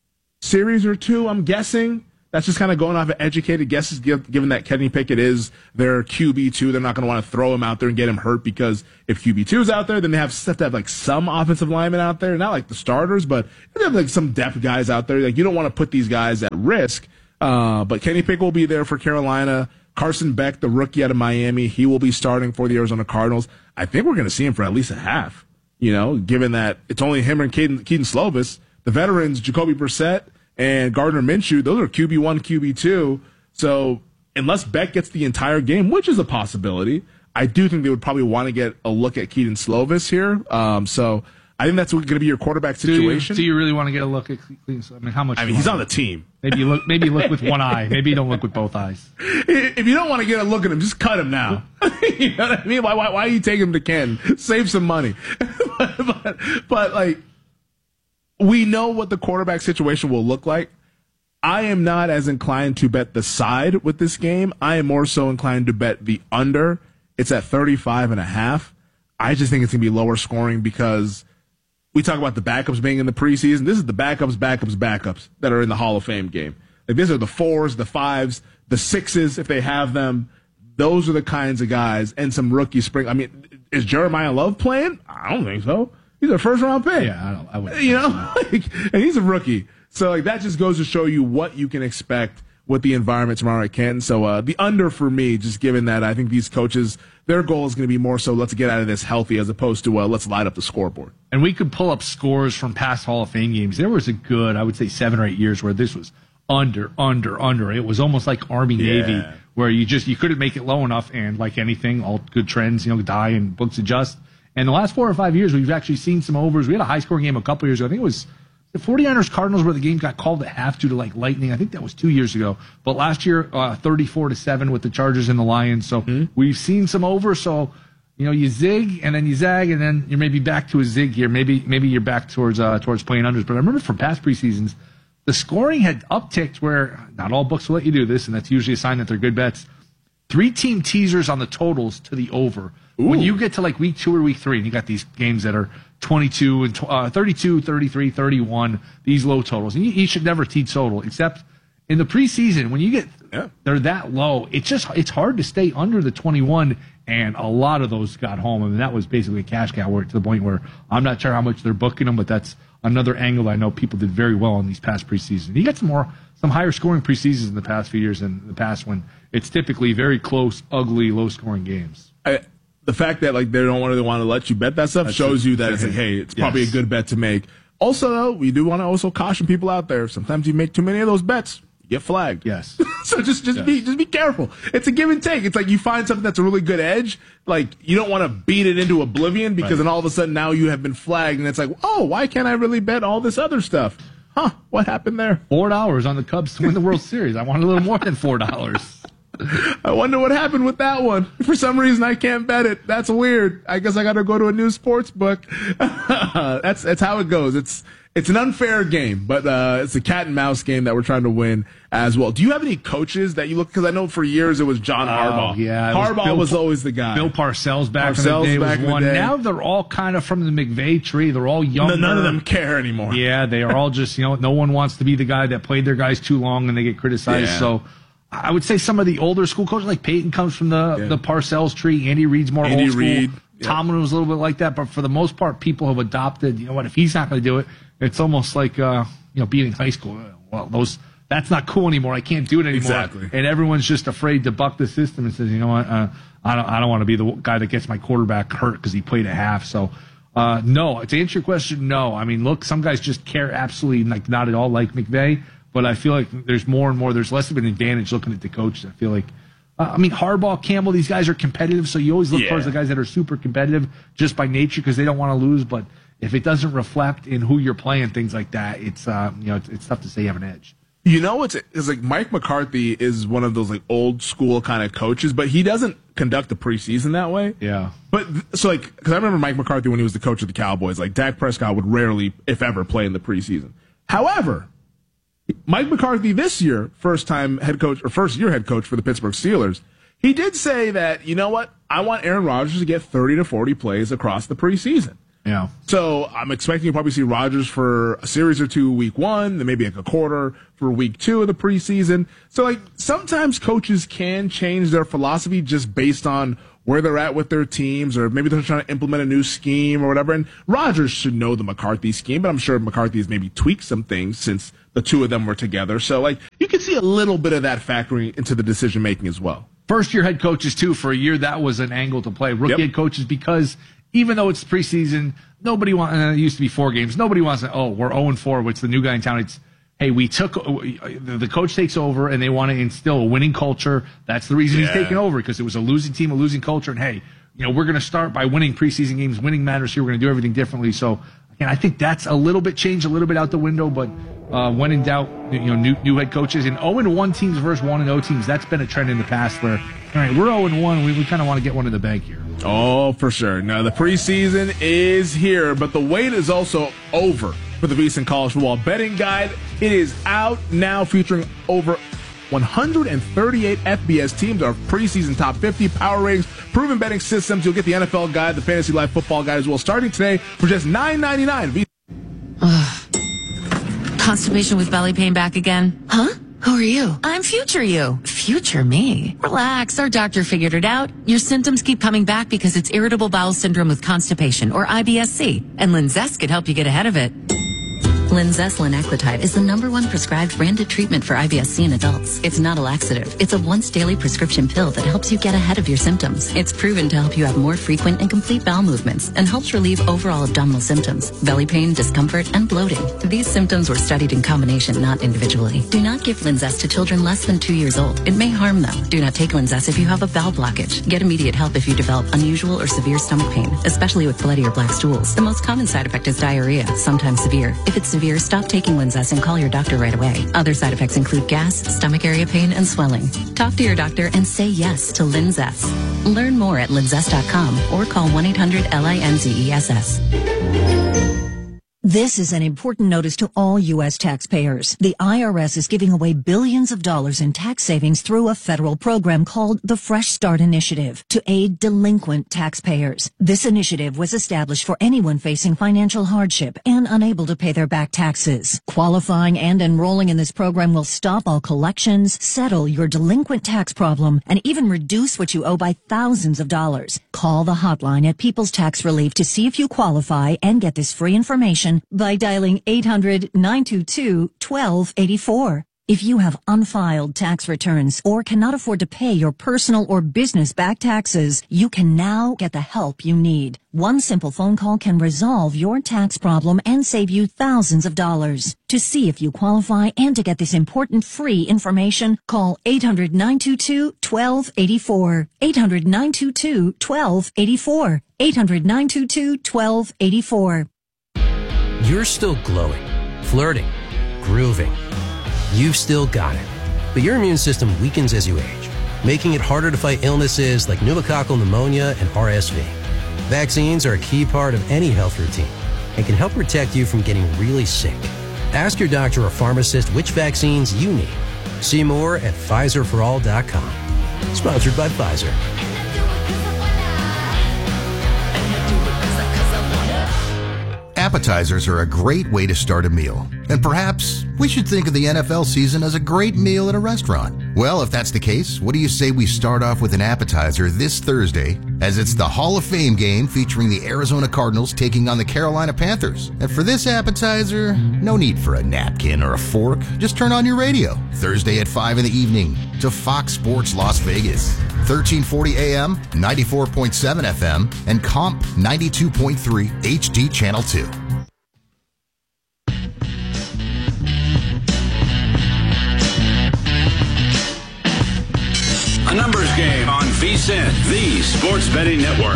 S28: Series or two, I'm guessing. That's just kind of going off of educated guesses, given that Kenny Pickett is their Q B two. They're not going to want to throw him out there and get him hurt because if Q B two is out there, then they have, have to have like some offensive linemen out there. Not like the starters, but they have like some depth guys out there. Like you don't want to put these guys at risk. Uh, but Kenny Pickett will be there for Carolina. Carson Beck, the rookie out of Miami, he will be starting for the Arizona Cardinals. I think we're going to see him for at least a half, you know, given that it's only him and Keaton, Keaton Slovis. The veterans, Jacoby Brissett and Gardner Minshew, those are Q B one, Q B two. So unless Beck gets the entire game, which is a possibility, I do think they would probably want to get a look at Keaton Slovis here. Um, so I think that's going to be your quarterback situation.
S29: Do you, do you really want to get a look at Cleveland? I mean, how much?
S28: I mean, he's on the team.
S29: Maybe you look. Maybe you look with one eye. Maybe you don't look with both eyes.
S28: If you don't want to get a look at him, just cut him now. You know what I mean? Why? Why, why are you taking him to Ken? Save some money. but, but, but like, we know what the quarterback situation will look like. I am not as inclined to bet the side with this game. I am more so inclined to bet the under. It's at thirty-five and a half. I just think it's going to be lower scoring because we talk about the backups being in the preseason. This is the backups, backups, backups that are in the Hall of Fame game. Like these are the fours, the fives, the sixes if they have them. Those are the kinds of guys and some rookie spring. I mean, is Jeremiah Love playing? I don't think so. He's a first round pick.
S29: Yeah, I don't. I wouldn't.
S28: You know, like, and he's a rookie. So like that just goes to show you what you can expect with the environment tomorrow at Canton. So uh, the under for me, just given that I think these coaches, their goal is going to be more so let's get out of this healthy as opposed to uh, let's light up the scoreboard.
S29: And we could pull up scores from past Hall of Fame games. There was a good, I would say, seven or eight years where this was under, under, under. It was almost like Army
S28: Yeah.
S29: Navy, where you just you couldn't make it low enough, and like anything, all good trends, you know, die and books adjust. And the last four or five years, we've actually seen some overs. We had a high scoring game a couple years ago. I think it was the 49ers Cardinals where the game got called at half due to like lightning. I think that was two years ago. But last year, uh, thirty-four to seven with the Chargers and the Lions. So mm-hmm. we've seen some overs. So, you know, you zig and then you zag and then you're maybe back to a zig here. Maybe maybe you're back towards uh, towards playing unders. But I remember from past preseasons, the scoring had upticked where not all books will let you do this, and that's usually a sign that they're good bets. Three team teasers on the totals to the over. Ooh. When you get to like week two or week three, and you got these games that are twenty-two and uh, thirty-two, thirty-three, thirty-one, these low totals, and you, you should never tease total, except in the preseason when you get yeah. they're that low. It's just it's hard to stay under the twenty-one, and a lot of those got home. I mean, that was basically a cash cow where to the point where I'm not sure how much they're booking them, but that's another angle I know people did very well in these past preseasons. You got some more some higher scoring preseasons in the past few years than the past when it's typically very close, ugly, low scoring games.
S28: I, the fact that like they don't really want to let you bet that stuff That's shows true. you that it's like, hey, it's yes. probably a good bet to make. Also, though, we do want to also caution people out there. Sometimes you make too many of those bets, you get flagged.
S29: Yes.
S28: so just just
S29: yes.
S28: be just be careful. It's a give and take. It's like you find something that's a really good edge, like you don't want to beat it into oblivion because right. then all of a sudden now you have been flagged, and it's like, oh, why can't I really bet all this other stuff? Huh? What happened there?
S29: Four dollars on the Cubs to win the World Series. I want a little more than four dollars.
S28: I wonder what happened with that one. For some reason, I can't bet it. That's weird. I guess I got to go to a new sports book. that's that's how it goes. It's it's an unfair game, but uh, it's a cat and mouse game that we're trying to win as well. Do you have any coaches that you look? Because I know for years it was John Harbaugh.
S29: Oh, yeah,
S28: Harbaugh was,
S29: was
S28: always the guy.
S29: Bill Parcells back
S28: Parcells
S29: in the day
S28: back
S29: was
S28: in
S29: one.
S28: the day.
S29: Now they're all kind of from the McVay tree. They're all younger.
S28: None of them care anymore.
S29: Yeah, they are all just, you know, no one wants to be the guy that played their guys too long and they get criticized.
S28: Yeah.
S29: So I would say some of the older school coaches, like Peyton comes from the, yeah. the Parcells tree. Andy Reid's more
S28: Andy
S29: old school.
S28: Reid. Yep.
S29: Tomlin was a little bit like that. But for the most part, people have adopted, you know what, if he's not going to do it, it's almost like, uh, you know, being in high school. Well, those that's not cool anymore. I can't do it anymore.
S28: Exactly.
S29: And everyone's just afraid to buck the system and says, you know what, uh, I don't, I don't want to be the guy that gets my quarterback hurt because he played a half. So, uh, no, to answer your question, no. I mean, look, some guys just care absolutely like not at all like McVay, but I feel like there's more and more, there's less of an advantage looking at the coach. I feel like, uh, I mean, Harbaugh, Campbell, these guys are competitive. So you always look
S28: yeah.
S29: towards the guys that are super competitive just by nature because they don't want to lose. But if it doesn't reflect in who you're playing, things like that, it's, uh, you know, it's, it's tough to say you have an edge.
S28: You know, it's, it's like Mike McCarthy is one of those like old school kind of coaches, but he doesn't conduct the preseason that way.
S29: Yeah.
S28: But so like, because I remember Mike McCarthy when he was the coach of the Cowboys, like Dak Prescott would rarely, if ever, play in the preseason. However, Mike McCarthy this year, first time head coach or first year head coach for the Pittsburgh Steelers, he did say that, you know what, I want Aaron Rodgers to get thirty to forty plays across the preseason.
S29: Yeah.
S28: So I'm expecting to probably see Rodgers for a series or two week one, then maybe like a quarter for week two of the preseason. So like sometimes coaches can change their philosophy just based on where they're at with their teams, or maybe they're trying to implement a new scheme or whatever. And Rodgers should know the McCarthy scheme, but I'm sure McCarthy has maybe tweaked some things since the two of them were together. So like you can see a little bit of that factoring into the decision making as well.
S29: First year head coaches too, for a year that was an angle to play. Rookie yep. head coaches, because even though it's preseason, nobody wants, and it used to be four games, nobody wants to, oh, we're oh and four, what's the new guy in town? It's, hey, we took, the coach takes over and they want to instill a winning culture. That's the reason yeah. he's taking over, because it was a losing team, a losing culture. And hey, you know, we're going to start by winning preseason games. Winning matters here. We're going to do everything differently. So, again, I think that's a little bit changed, a little bit out the window, but uh, when in doubt, you know, new, new head coaches and oh and one teams versus one and oh teams, that's been a trend in the past where, all right, we're oh and one, we, we kind of want to get one in the bank here.
S28: Oh, for sure. Now, the preseason is here, but the wait is also over for the VSiN College Football Betting Guide. It is out now, featuring over one hundred thirty-eight F B S teams, our preseason top fifty power ratings, proven betting systems. You'll get the N F L guide, the Fantasy Life Football guide as well, starting today for just nine ninety-nine.
S9: Constipation with belly pain back again? Huh? Who are you? I'm future you. Future me? Relax, our doctor figured it out. Your symptoms keep coming back because it's irritable bowel syndrome with constipation, or I B S C, and Linzess could help you get ahead of it. Linzess linaclotide is the number one prescribed branded treatment for I B S C in adults. It's not a laxative. It's a once daily prescription pill that helps you get ahead of your symptoms. It's proven to help you have more frequent and complete bowel movements and helps relieve overall abdominal symptoms, belly pain, discomfort, and bloating. These symptoms were studied in combination, not individually. Do not give Linzess to children less than two years old. It may harm them. Do not take Linzess if you have a bowel blockage. Get immediate help if you develop unusual or severe stomach pain, especially with bloody or black stools. The most common side effect is diarrhea, sometimes severe. If it's severe, stop taking Linzess and call your doctor right away. Other side effects include gas, stomach area pain, and swelling. Talk to your doctor and say yes to Linzess. Learn more at linzess dot com or call one eight hundred L I N Z E S S.
S5: This is an important notice to all U S taxpayers. The I R S is giving away billions of dollars in tax savings through a federal program called the Fresh Start Initiative to aid delinquent taxpayers. This initiative was established for anyone facing financial hardship and unable to pay their back taxes. Qualifying and enrolling in this program will stop all collections, settle your delinquent tax problem, and even reduce what you owe by thousands of dollars. Call the hotline at People's Tax Relief to see if you qualify and get this free information by dialing eight hundred, nine two two, one two eight four. If you have unfiled tax returns or cannot afford to pay your personal or business back taxes, you can now get the help you need. One simple phone call can resolve your tax problem and save you thousands of dollars. To see if you qualify and to get this important free information, call eight hundred, nine two two, one two eight four. eight hundred, nine two two, one two eight four. eight hundred, nine two two, one two eight four.
S10: You're still glowing, flirting, grooving. You've still got it. But your immune system weakens as you age, making it harder to fight illnesses like pneumococcal pneumonia and R S V. Vaccines are a key part of any health routine and can help protect you from getting really sick. Ask your doctor or pharmacist which vaccines you need. See more at Pfizer for all dot com. Sponsored by Pfizer.
S11: Appetizers are a great way to start a meal. And perhaps we should think of the N F L season as a great meal at a restaurant. Well, if that's the case, what do you say we start off with an appetizer this Thursday, as it's the Hall of Fame game featuring the Arizona Cardinals taking on the Carolina Panthers. And for this appetizer, no need for a napkin or a fork. Just turn on your radio Thursday at five in the evening to Fox Sports Las Vegas. thirteen forty A M, ninety-four point seven F M, and Comp ninety-two point three H D Channel two.
S27: A numbers game on VSiN, the Sports Betting Network.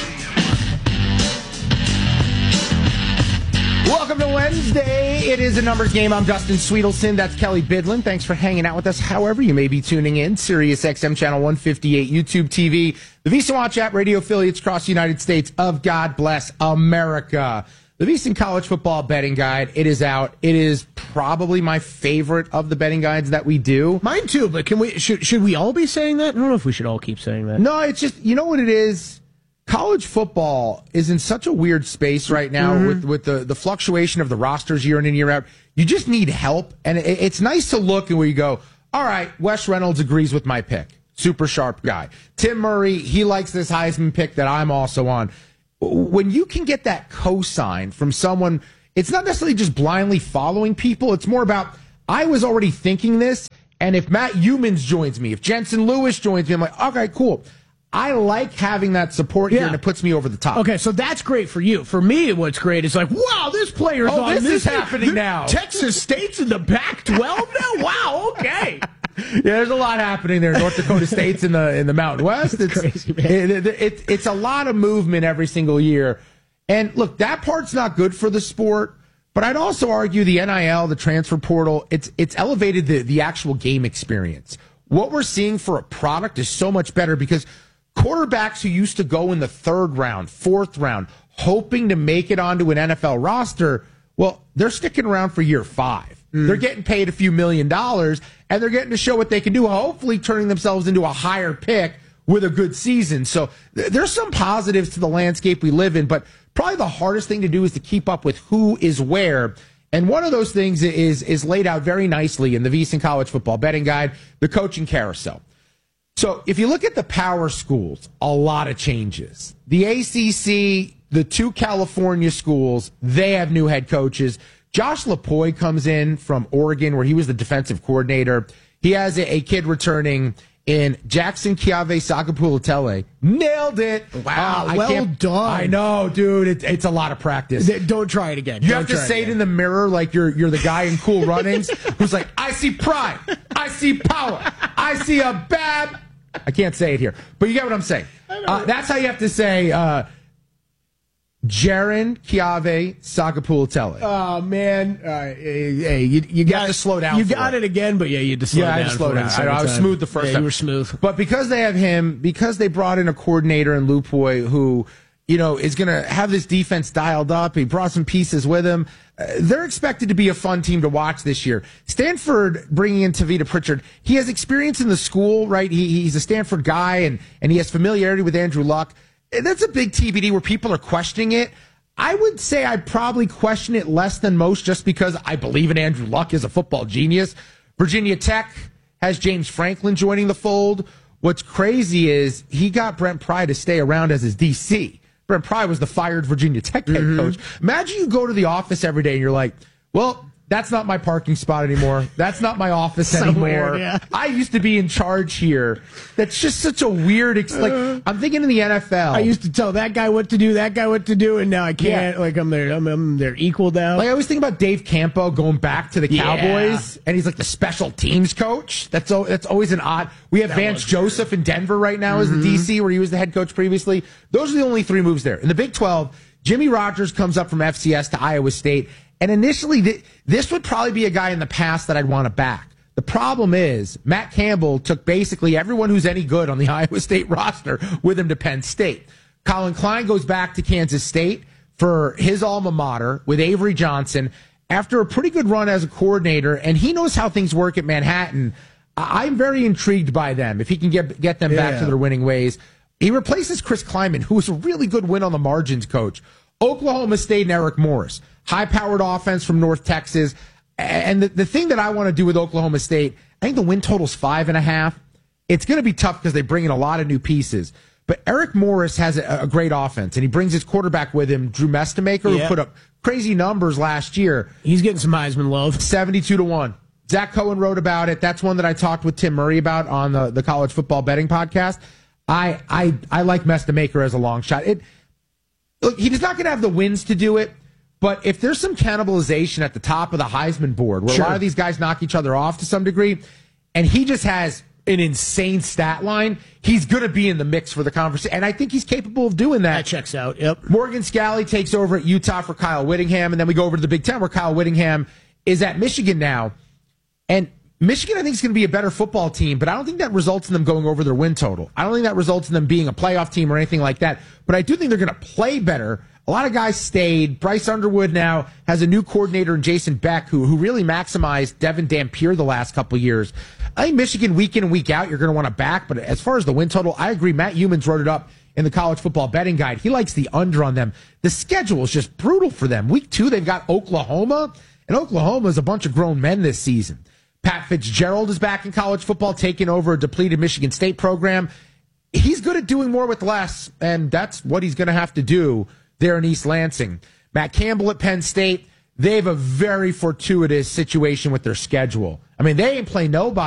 S12: Welcome to Wednesday. It is a numbers game. I'm Dustin Sweetelson. That's Kelly Bidlin. Thanks for hanging out with us. However, you may be tuning in. Sirius X M Channel one fifty-eight, YouTube T V, the VSiN Watch app, radio affiliates across the United States of God Bless America. The VSiN College Football Betting Guide. It is out. It is probably my favorite of the betting guides that we do.
S8: Mine too, but can we should should we all be saying that? I don't know if we should all keep saying that.
S12: No, it's just, you know what it is? College football is in such a weird space right now mm-hmm. with, with the, the fluctuation of the rosters year in and year out. You just need help. And it, it's nice to look and where you go, all right, Wes Reynolds agrees with my pick. Super sharp guy. Tim Murray, he likes this Heisman pick that I'm also on. When you can get that cosign from someone, it's not necessarily just blindly following people. It's more about, I was already thinking this, and if Matt Humans joins me, if Jensen Lewis joins me, I'm like, okay, cool. I like having that support here,
S8: yeah.
S12: and it puts me over the top.
S8: Okay, so that's great for you. For me, what's great is like, wow, this player's
S12: oh,
S8: on
S12: this,
S8: this
S12: is happening
S8: this,
S12: now.
S8: Texas State's in the Pac twelve now? Wow, okay.
S12: Yeah, there's a lot happening there. North Dakota State's in the in the Mountain West. It's
S8: crazy, man.
S12: It, it, it, it's a lot of movement every single year. And look, that part's not good for the sport. But I'd also argue the N I L, the transfer portal, it's it's elevated the, the actual game experience. What we're seeing for a product is so much better because quarterbacks who used to go in the third round, fourth round, hoping to make it onto an N F L roster, well, they're sticking around for year five. Mm. They're getting paid a few million dollars, and they're getting to show what they can do, hopefully turning themselves into a higher pick with a good season. So th- there's some positives to the landscape we live in, but probably the hardest thing to do is to keep up with who is where. And one of those things is is laid out very nicely in the VSiN College Football Betting Guide, the coaching carousel. So if you look at the power schools, a lot of changes. The A C C, the two California schools, they have new head coaches. Josh Lapoy comes in from Oregon, where he was the defensive coordinator. He has a, a kid returning in Jackson Kiave Sakapulutele. Nailed it.
S8: Wow,
S12: uh,
S8: well done.
S12: I know, dude. It, it's a lot of practice.
S8: Don't try it again.
S12: You
S8: Don't
S12: have to
S8: try
S12: say it in the mirror like you're you're the guy in Cool Runnings who's like, I see pride. I see power. I see a bad... I can't say it here, but you get what I'm saying. Uh, that's how you have to say uh, Jaron Kiave Sakapulutele.
S8: Oh, man. Uh, hey, hey, you, you got
S12: to slow down.
S8: You
S12: for
S8: got
S12: it.
S8: it again, but yeah, you had to slow
S12: yeah,
S8: down.
S12: I had to slow
S8: for
S12: down.
S8: it
S12: I, I was
S8: time.
S12: smooth the first
S8: yeah,
S12: time.
S8: You were smooth.
S12: But because they have him, because they brought in a coordinator in Lupoy who, you know, is going to have this defense dialed up. He brought some pieces with him. Uh, they're expected to be a fun team to watch this year. Stanford bringing in Tavita Pritchard. He has experience in the school, right? He, he's a Stanford guy, and, and he has familiarity with Andrew Luck. And that's a big T B D where people are questioning it. I would say I probably question it less than most just because I believe in Andrew Luck as a football genius. Virginia Tech has James Franklin joining the fold. What's crazy is he got Brent Pry to stay around as his D C. Brent Pry was the fired Virginia Tech head
S8: Mm-hmm.
S12: coach. Imagine you go to the office every day and you're like, well, that's not my parking spot anymore. That's not my office
S8: So
S12: anymore.
S8: weird, yeah.
S12: I used to be in charge here. That's just such a weird, ex- like, I'm thinking in the N F L.
S8: I used to tell that guy what to do, that guy what to do, and now I can't.
S12: Yeah.
S8: Like I'm their, I'm, I'm their equal now.
S12: Like I always think about Dave Campo going back to the
S8: Yeah.
S12: Cowboys, and he's like the special teams coach. That's o- that's always an odd. We have
S8: That
S12: Vance
S8: was
S12: Joseph in Denver right now as the D C, where he was the head coach previously. Those are the only three moves there. In the Big twelve, Jimmy Rogers comes up from F C S to Iowa State, and initially th- this would probably be a guy in the past that I'd want to back. The problem is Matt Campbell took basically everyone who's any good on the Iowa State roster with him to Penn State. Colin Klein goes back to Kansas State for his alma mater with Avery Johnson after a pretty good run as a coordinator, and he knows how things work at Manhattan. I- I'm very intrigued by them if he can get get them back
S8: Yeah.
S12: to their winning ways. He replaces Chris Kleiman, who was a really good win on the margins coach. Oklahoma State and Eric Morris, high-powered offense from North Texas. And the, the thing that I want to do with Oklahoma State, I think the win total's five and a half. It's going to be tough because they bring in a lot of new pieces. But Eric Morris has a, a great offense, and he brings his quarterback with him, Drew Mestamaker,
S8: Yeah.
S12: who put up crazy numbers last year.
S8: He's getting some Heisman love.
S12: seventy-two to one. Zach Cohen wrote about it. That's one that I talked with Tim Murray about on the, the college football betting podcast. I I I like Mestamaker as a long shot. It look, he's not going to have the wins to do it, but if there's some cannibalization at the top of the Heisman board, where
S8: Sure.
S12: a lot of these guys knock each other off to some degree, and he just has an insane stat line, he's going to be in the mix for the conversation. And I think he's capable of doing that.
S8: That checks out. Yep.
S12: Morgan Scalley takes over at Utah for Kyle Whittingham, and then we go over to the Big Ten where Kyle Whittingham is at Michigan now. And Michigan, I think, is going to be a better football team, but I don't think that results in them going over their win total. I don't think that results in them being a playoff team or anything like that. But I do think they're going to play better. A lot of guys stayed. Bryce Underwood now has a new coordinator in Jason Beck, who who really maximized Devin Dampier the last couple of years. I think Michigan week in and week out, you're going to want to back. But as far as the win total, I agree. Matt Humans wrote it up in the college football betting guide. He likes the under on them. The schedule is just brutal for them. Week two, they've got Oklahoma, and Oklahoma is a bunch of grown men this season. Pat Fitzgerald is back in college football, taking over a depleted Michigan State program. He's good at doing more with less, and that's what he's going to have to do there in East Lansing. Matt Campbell at Penn State, they have a very fortuitous situation with their schedule. I mean, they ain't play nobody.